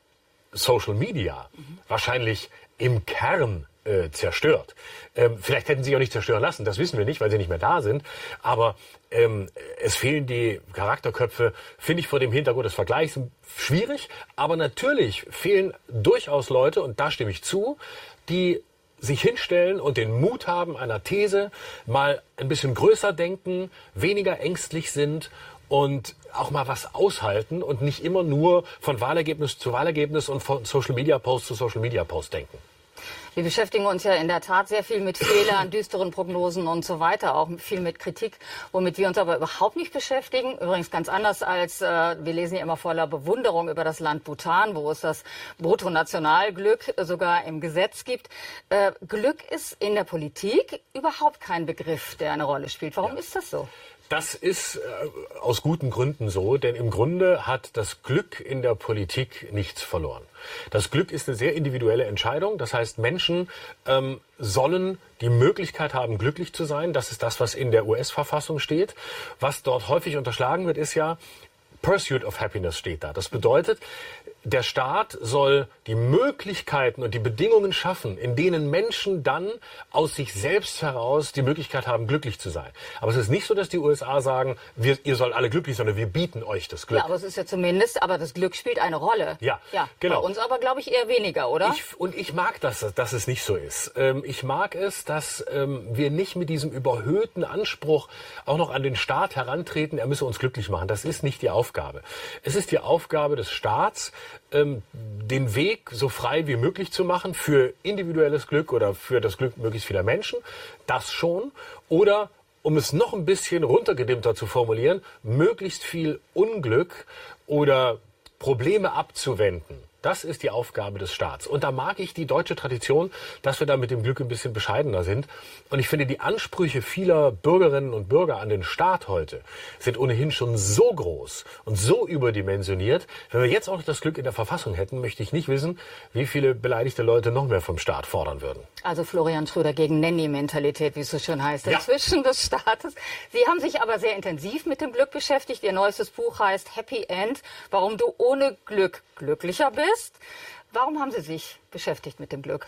Social Media mhm. wahrscheinlich im Kern äh, zerstört. Ähm, vielleicht hätten sie sich auch nicht zerstören lassen, das wissen wir nicht, weil sie nicht mehr da sind. Aber ähm, es fehlen die Charakterköpfe, finde ich vor dem Hintergrund des Vergleichs schwierig. Aber natürlich fehlen durchaus Leute, und da stimme ich zu, die sich hinstellen und den Mut haben, einer These mal ein bisschen größer denken, weniger ängstlich sind und auch mal was aushalten und nicht immer nur von Wahlergebnis zu Wahlergebnis und von Social-Media-Post zu Social-Media-Post denken. Wir beschäftigen uns ja in der Tat sehr viel mit Fehlern, düsteren Prognosen und so weiter, auch viel mit Kritik, womit wir uns aber überhaupt nicht beschäftigen. Übrigens ganz anders als, äh, wir lesen ja immer voller Bewunderung über das Land Bhutan, wo es das Bruttonationalglück sogar im Gesetz gibt. Äh, Glück ist in der Politik überhaupt kein Begriff, der eine Rolle spielt. Warum ja. ist das so? Das ist äh, aus guten Gründen so, denn im Grunde hat das Glück in der Politik nichts verloren. Das Glück ist eine sehr individuelle Entscheidung. Das heißt, Menschen ähm, sollen die Möglichkeit haben, glücklich zu sein. Das ist das, was in der U S-Verfassung steht. Was dort häufig unterschlagen wird, ist ja, Pursuit of Happiness steht da. Das bedeutet, der Staat soll die Möglichkeiten und die Bedingungen schaffen, in denen Menschen dann aus sich selbst heraus die Möglichkeit haben, glücklich zu sein. Aber es ist nicht so, dass die U S A sagen, wir, ihr sollt alle glücklich, sondern wir bieten euch das Glück. Ja, aber es ist ja zumindest, aber das Glück spielt eine Rolle. Ja, ja genau. Bei uns aber, glaube ich, eher weniger, oder? Ich, und ich mag das, dass es nicht so ist. Ähm, ich mag es, dass ähm, wir nicht mit diesem überhöhten Anspruch auch noch an den Staat herantreten, er müsse uns glücklich machen. Das ist nicht die Aufgabe. Es ist die Aufgabe des Staats, ähm, den Weg so frei wie möglich zu machen für individuelles Glück oder für das Glück möglichst vieler Menschen. Das schon. Oder, um es noch ein bisschen runtergedimmter zu formulieren, möglichst viel Unglück oder Probleme abzuwenden. Das ist die Aufgabe des Staats. Und da mag ich die deutsche Tradition, dass wir da mit dem Glück ein bisschen bescheidener sind. Und ich finde, die Ansprüche vieler Bürgerinnen und Bürger an den Staat heute sind ohnehin schon so groß und so überdimensioniert. Wenn wir jetzt auch noch das Glück in der Verfassung hätten, möchte ich nicht wissen, wie viele beleidigte Leute noch mehr vom Staat fordern würden. Also Florian Schröder gegen Nanny-Mentalität, wie es so schön heißt, ja. inzwischen des Staates. Sie haben sich aber sehr intensiv mit dem Glück beschäftigt. Ihr neuestes Buch heißt Happy End, warum du ohne Glück glücklicher bist. Warum haben Sie sich beschäftigt mit dem Glück?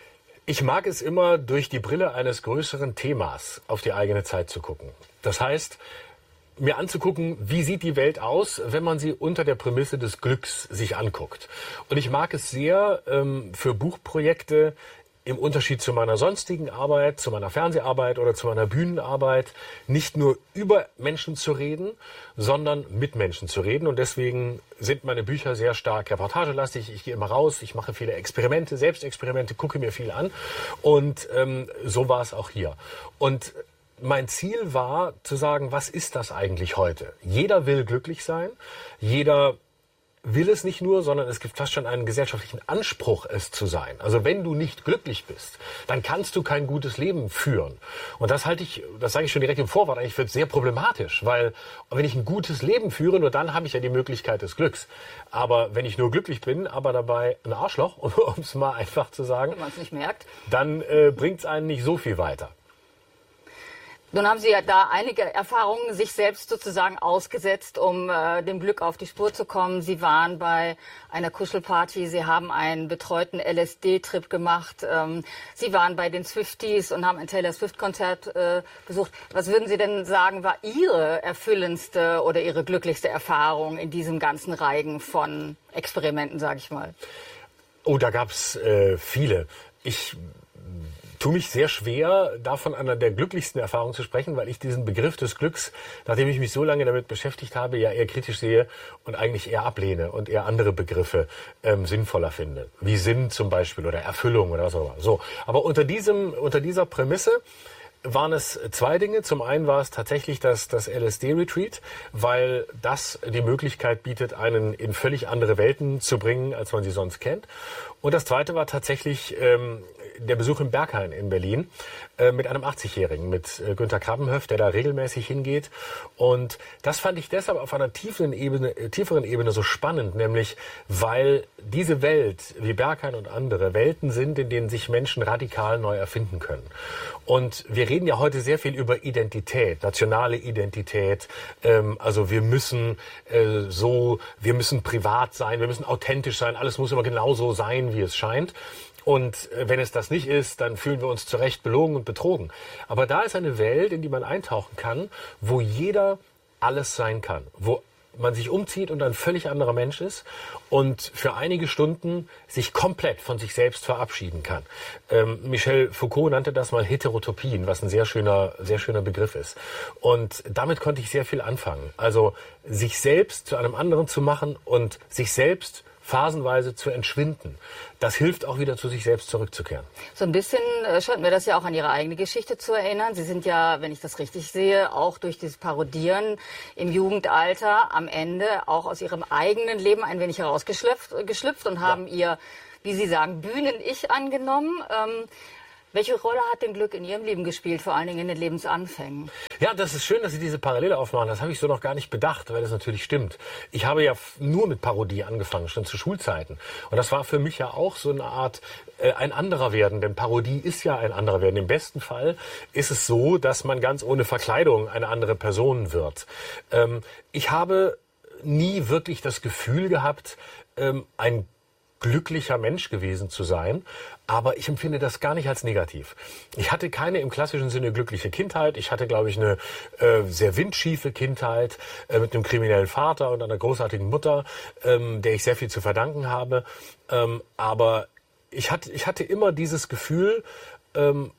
Ich mag es immer, durch die Brille eines größeren Themas auf die eigene Zeit zu gucken. Das heißt, mir anzugucken, wie sieht die Welt aus, wenn man sie unter der Prämisse des Glücks sich anguckt. Und ich mag es sehr, ähm, für Buchprojekte im Unterschied zu meiner sonstigen Arbeit, zu meiner Fernseharbeit oder zu meiner Bühnenarbeit, nicht nur über Menschen zu reden, sondern mit Menschen zu reden. Und deswegen sind meine Bücher sehr stark reportagelastig. Ich gehe immer raus, ich mache viele Experimente, Selbstexperimente, gucke mir viel an. Und ähm, so war es auch hier. Und mein Ziel war zu sagen, was ist das eigentlich heute? Jeder will glücklich sein, jeder will es nicht nur, sondern es gibt fast schon einen gesellschaftlichen Anspruch, es zu sein. Also wenn du nicht glücklich bist, dann kannst du kein gutes Leben führen. Und das halte ich, das sage ich schon direkt im Vorwort, eigentlich für sehr problematisch, weil wenn ich ein gutes Leben führe, nur dann habe ich ja die Möglichkeit des Glücks. Aber wenn ich nur glücklich bin, aber dabei ein Arschloch, um es mal einfach zu sagen, wenn man es nicht merkt, dann äh, bringt es einen nicht so viel weiter. Nun haben Sie ja da einige Erfahrungen sich selbst sozusagen ausgesetzt, um äh, dem Glück auf die Spur zu kommen. Sie waren bei einer Kuschelparty, Sie haben einen betreuten L S D-Trip gemacht, ähm, Sie waren bei den Swifties und haben ein Taylor Swift-Konzert äh, besucht. Was würden Sie denn sagen, war Ihre erfüllendste oder Ihre glücklichste Erfahrung in diesem ganzen Reigen von Experimenten, sage ich mal? Oh, da gab's äh, viele. Ich tue mich sehr schwer, davon einer der glücklichsten Erfahrungen zu sprechen, weil ich diesen Begriff des Glücks, nachdem ich mich so lange damit beschäftigt habe, ja eher kritisch sehe und eigentlich eher ablehne und eher andere Begriffe ähm, sinnvoller finde. Wie Sinn zum Beispiel oder Erfüllung oder was auch immer. So, aber unter diesem, unter dieser Prämisse waren es zwei Dinge. Zum einen war es tatsächlich das, das L S D-Retreat, weil das die Möglichkeit bietet, einen in völlig andere Welten zu bringen, als man sie sonst kennt. Und das zweite war tatsächlich ähm, der Besuch im Berghain in Berlin äh, mit einem achtzigjährigen, mit äh, Günter Krabbenhöft, der da regelmäßig hingeht. Und das fand ich deshalb auf einer tieferen Ebene, äh, tieferen Ebene so spannend, nämlich weil diese Welt, wie Berghain und andere, Welten sind, in denen sich Menschen radikal neu erfinden können. Und wir reden ja heute sehr viel über Identität, nationale Identität. Ähm, also wir müssen äh, so, wir müssen privat sein, wir müssen authentisch sein, alles muss immer genau so sein, wie es scheint. Und wenn es das nicht ist, dann fühlen wir uns zu Recht belogen und betrogen. Aber da ist eine Welt, in die man eintauchen kann, wo jeder alles sein kann. Wo man sich umzieht und ein völlig anderer Mensch ist und für einige Stunden sich komplett von sich selbst verabschieden kann. Ähm, Michel Foucault nannte das mal Heterotopien, was ein sehr schöner, sehr schöner Begriff ist. Und damit konnte ich sehr viel anfangen. Also sich selbst zu einem anderen zu machen und sich selbst phasenweise zu entschwinden. Das hilft auch wieder zu sich selbst zurückzukehren. So ein bisschen äh, scheint mir das ja auch an Ihre eigene Geschichte zu erinnern. Sie sind ja, wenn ich das richtig sehe, auch durch dieses Parodieren im Jugendalter am Ende auch aus Ihrem eigenen Leben ein wenig herausgeschlüpft geschlüpft und haben ja. Ihr, wie Sie sagen, Bühnen-Ich angenommen. Ähm, Welche Rolle hat denn Glück in Ihrem Leben gespielt, vor allen Dingen in den Lebensanfängen? Ja, das ist schön, dass Sie diese Parallele aufmachen. Das habe ich so noch gar nicht bedacht, weil das natürlich stimmt. Ich habe ja nur mit Parodie angefangen, schon zu Schulzeiten. Und das war für mich ja auch so eine Art äh, ein anderer werden. Denn Parodie ist ja ein anderer werden. Im besten Fall ist es so, dass man ganz ohne Verkleidung eine andere Person wird. Ähm, ich habe nie wirklich das Gefühl gehabt, ähm, ein glücklicher Mensch gewesen zu sein, aber ich empfinde das gar nicht als negativ. Ich hatte keine im klassischen Sinne glückliche Kindheit. Ich hatte, glaube ich, eine äh, sehr windschiefe Kindheit äh, mit einem kriminellen Vater und einer großartigen Mutter, ähm, der ich sehr viel zu verdanken habe. Ähm, aber ich hatte, ich hatte immer dieses Gefühl, ähm,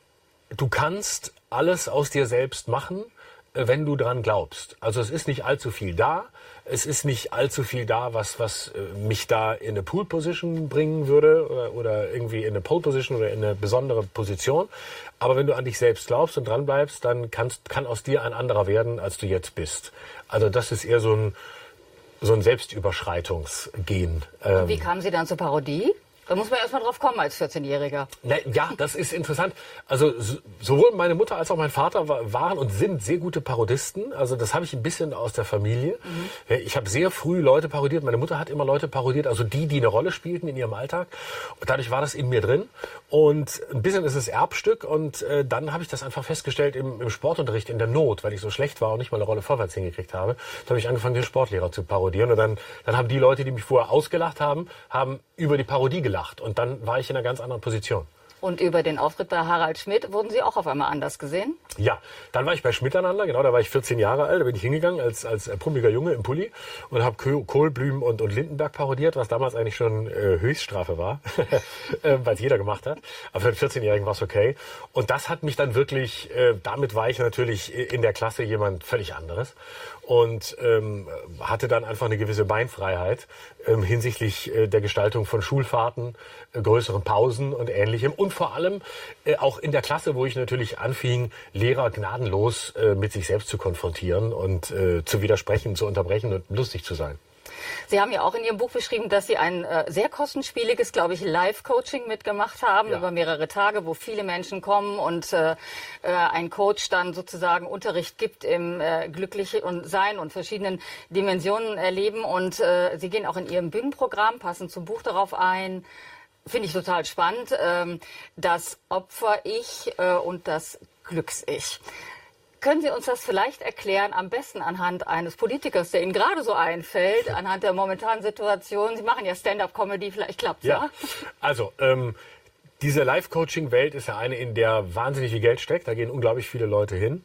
du kannst alles aus dir selbst machen, wenn du dran glaubst. Also es ist nicht allzu viel da. Es ist nicht allzu viel da, was, was mich da in eine Pool-Position bringen würde oder, oder irgendwie in eine Pole-Position oder in eine besondere Position. Aber wenn du an dich selbst glaubst und dran bleibst, dann kannst, kann aus dir ein anderer werden, als du jetzt bist. Also das ist eher so ein, so ein Selbstüberschreitungsgehen. Und wie kamen Sie dann zur Parodie? Da muss man erst mal drauf kommen als vierzehnjähriger. Na, ja, das ist interessant. Also so, sowohl meine Mutter als auch mein Vater waren und sind sehr gute Parodisten. Also das habe ich ein bisschen aus der Familie. Mhm. Ich habe sehr früh Leute parodiert. Meine Mutter hat immer Leute parodiert, also die, die eine Rolle spielten in ihrem Alltag. Und dadurch war das in mir drin. Und ein bisschen ist es Erbstück. Und äh, dann habe ich das einfach festgestellt im, im Sportunterricht in der Not, weil ich so schlecht war und nicht mal eine Rolle vorwärts hingekriegt habe. Da habe ich angefangen, den Sportlehrer zu parodieren. Und dann, dann haben die Leute, die mich vorher ausgelacht haben, haben über die Parodie gelacht. Und dann war ich in einer ganz anderen Position. Und über den Auftritt bei Harald Schmidt wurden Sie auch auf einmal anders gesehen? Ja, dann war ich bei Schmiteinander, genau, da war ich vierzehn Jahre alt, da bin ich hingegangen als, als pummeliger Junge im Pulli und habe Kohl, Blüm und, und Lindenberg parodiert, was damals eigentlich schon äh, Höchststrafe war, weil es jeder gemacht hat. Aber für den vierzehnjährigen war es okay. Und das hat mich dann wirklich, äh, damit war ich natürlich in der Klasse jemand völlig anderes. Und ähm, hatte dann einfach eine gewisse Beinfreiheit ähm, hinsichtlich äh, der Gestaltung von Schulfahrten, äh, größeren Pausen und Ähnlichem. Und vor allem äh, auch in der Klasse, wo ich natürlich anfing, Lehrer gnadenlos äh, mit sich selbst zu konfrontieren und äh, zu widersprechen, zu unterbrechen und lustig zu sein. Sie haben ja auch in Ihrem Buch beschrieben, dass Sie ein äh, sehr kostenspieliges, glaube ich, Live-Coaching mitgemacht haben, ja, über mehrere Tage, wo viele Menschen kommen und äh, äh, ein Coach dann sozusagen Unterricht gibt im äh, glücklich und Sein und verschiedenen Dimensionen erleben. Und äh, Sie gehen auch in Ihrem Bühnenprogramm, passend zum Buch darauf ein. Finde ich total spannend, ähm, das Opfer-Ich äh, und das Glücks-Ich. können Sie uns das vielleicht erklären, am besten anhand eines Politikers, der Ihnen gerade so einfällt, anhand der momentanen Situation? Sie machen ja Stand-up-Comedy, vielleicht klappt es ja. ja. Also, ähm, diese Life-Coaching-Welt ist ja eine, in der wahnsinnig viel Geld steckt. Da gehen unglaublich viele Leute hin.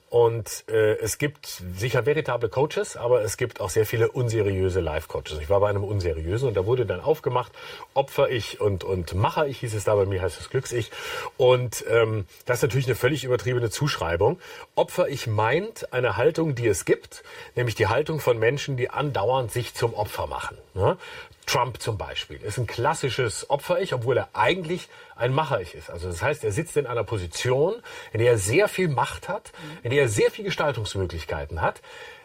Und äh, es gibt sicher veritable Coaches, aber es gibt auch sehr viele unseriöse Life-Coaches. Ich war bei einem unseriösen und da wurde dann aufgemacht, Opfer ich und, und Macher ich, hieß es da, bei mir heißt es Glücks-Ich. Und ähm, das ist natürlich eine völlig übertriebene Zuschreibung. Opfer ich meint eine Haltung, die es gibt, nämlich die Haltung von Menschen, die andauernd sich zum Opfer machen. Ne? Trump zum Beispiel ist ein klassisches Opfer-Ich, obwohl er eigentlich ein Macher-Ich ist. Also das heißt, er sitzt in einer Position, in der er sehr viel Macht hat, in der er sehr viel Gestaltungsmöglichkeiten hat,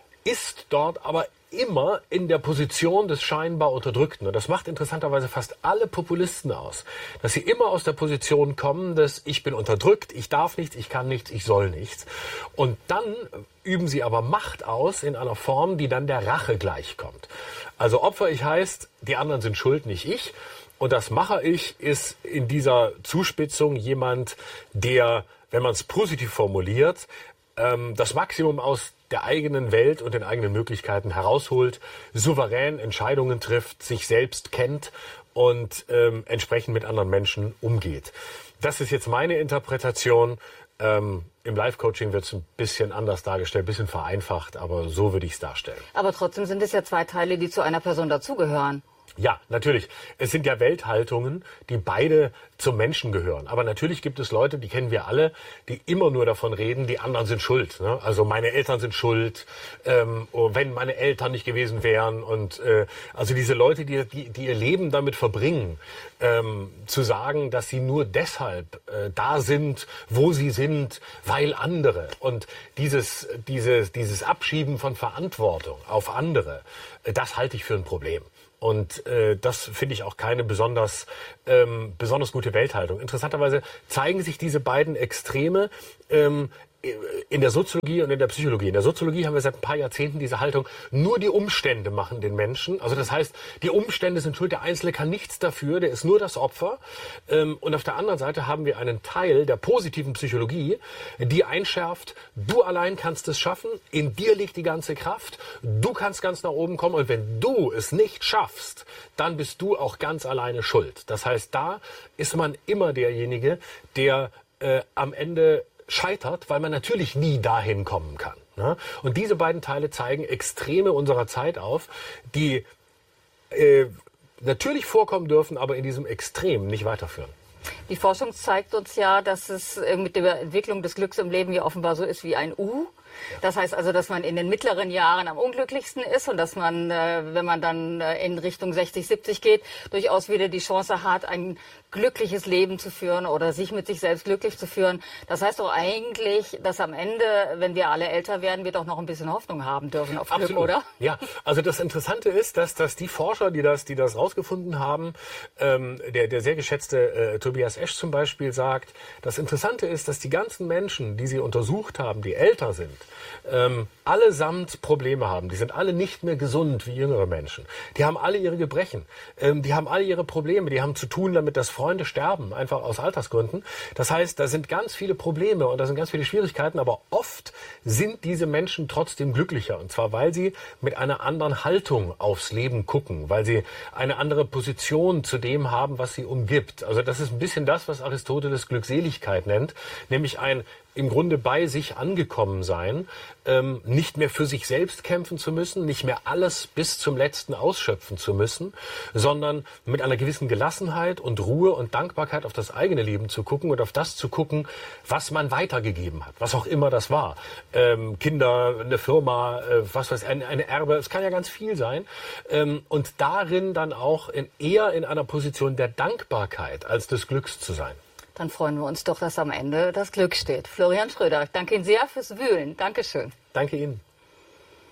ist dort aber immer in der Position des scheinbar Unterdrückten. Und das macht interessanterweise fast alle Populisten aus, dass sie immer aus der Position kommen, dass ich bin unterdrückt, ich darf nichts, ich kann nichts, ich soll nichts. Und dann üben sie aber Macht aus in einer Form, die dann der Rache gleichkommt. Also Opfer-Ich heißt, die anderen sind schuld, nicht ich. Und das Macher-Ich ist in dieser Zuspitzung jemand, der, wenn man es positiv formuliert, ähm, das Maximum aus der eigenen Welt und den eigenen Möglichkeiten herausholt, souverän Entscheidungen trifft, sich selbst kennt und ähm, entsprechend mit anderen Menschen umgeht. Das ist jetzt meine Interpretation. Ähm, Im Life-Coaching wird es ein bisschen anders dargestellt, ein bisschen vereinfacht, aber so würde ich es darstellen. Aber trotzdem sind es ja zwei Teile, die zu einer Person dazugehören. Ja, natürlich. Es sind ja Welthaltungen, die beide zum Menschen gehören. Aber natürlich gibt es Leute, die kennen wir alle, die immer nur davon reden, die anderen sind schuld. Ne? Also meine Eltern sind schuld, ähm, wenn meine Eltern nicht gewesen wären. Und äh, also diese Leute, die, die, die ihr Leben damit verbringen, ähm, zu sagen, dass sie nur deshalb äh, da sind, wo sie sind, weil andere. Und dieses, dieses, dieses Abschieben von Verantwortung auf andere, äh, das halte ich für ein Problem. Und äh, das finde ich auch keine besonders, ähm, besonders gute Welthaltung. Interessanterweise zeigen sich diese beiden Extreme ähm, in der Soziologie und in der Psychologie. In der Soziologie haben wir seit ein paar Jahrzehnten diese Haltung, nur die Umstände machen den Menschen. Also das heißt, die Umstände sind schuld, der Einzelne kann nichts dafür, der ist nur das Opfer. Und auf der anderen Seite haben wir einen Teil der positiven Psychologie, die einschärft, du allein kannst es schaffen, in dir liegt die ganze Kraft, du kannst ganz nach oben kommen und wenn du es nicht schaffst, dann bist du auch ganz alleine schuld. Das heißt, da ist man immer derjenige, der äh, am Ende scheitert, weil man natürlich nie dahin kommen kann. Ne? Und diese beiden Teile zeigen Extreme unserer Zeit auf, die äh, natürlich vorkommen dürfen, aber in diesem Extrem nicht weiterführen. Die Forschung zeigt uns ja, dass es mit der Entwicklung des Glücks im Leben ja offenbar so ist wie ein U. Das heißt also, dass man in den mittleren Jahren am unglücklichsten ist und dass man, wenn man dann in Richtung sechzig, siebzig geht, durchaus wieder die Chance hat, ein glückliches Leben zu führen oder sich mit sich selbst glücklich zu führen. Das heißt doch eigentlich, dass am Ende, wenn wir alle älter werden, wir doch noch ein bisschen Hoffnung haben dürfen auf Glück, Absolut. Oder? Ja, also das Interessante ist, dass, dass die Forscher, die das, die das rausgefunden haben, ähm, der, der sehr geschätzte äh, Tobias Esch zum Beispiel sagt, das Interessante ist, dass die ganzen Menschen, die sie untersucht haben, die älter sind, ähm, allesamt Probleme haben. Die sind alle nicht mehr gesund wie jüngere Menschen. Die haben alle ihre Gebrechen. Ähm, die haben alle ihre Probleme. Die haben zu tun damit, dass Freunde sterben, einfach aus Altersgründen. Das heißt, da sind ganz viele Probleme und da sind ganz viele Schwierigkeiten, aber oft sind diese Menschen trotzdem glücklicher. Und zwar, weil sie mit einer anderen Haltung aufs Leben gucken, weil sie eine andere Position zu dem haben, was sie umgibt. Also das ist ein bisschen das, was Aristoteles Glückseligkeit nennt, nämlich ein im Grunde bei sich angekommen sein, ähm, nicht mehr für sich selbst kämpfen zu müssen, nicht mehr alles bis zum Letzten ausschöpfen zu müssen, sondern mit einer gewissen Gelassenheit und Ruhe und Dankbarkeit auf das eigene Leben zu gucken und auf das zu gucken, was man weitergegeben hat, was auch immer das war. Ähm, Kinder, eine Firma, äh, was weiß ich, eine, eine Erbe, es kann ja ganz viel sein. Ähm, und darin dann auch in, eher in einer Position der Dankbarkeit als des Glücks zu sein. Dann freuen wir uns doch, dass am Ende das Glück steht. Florian Schröder, ich danke Ihnen sehr fürs Wühlen. Dankeschön. Danke Ihnen.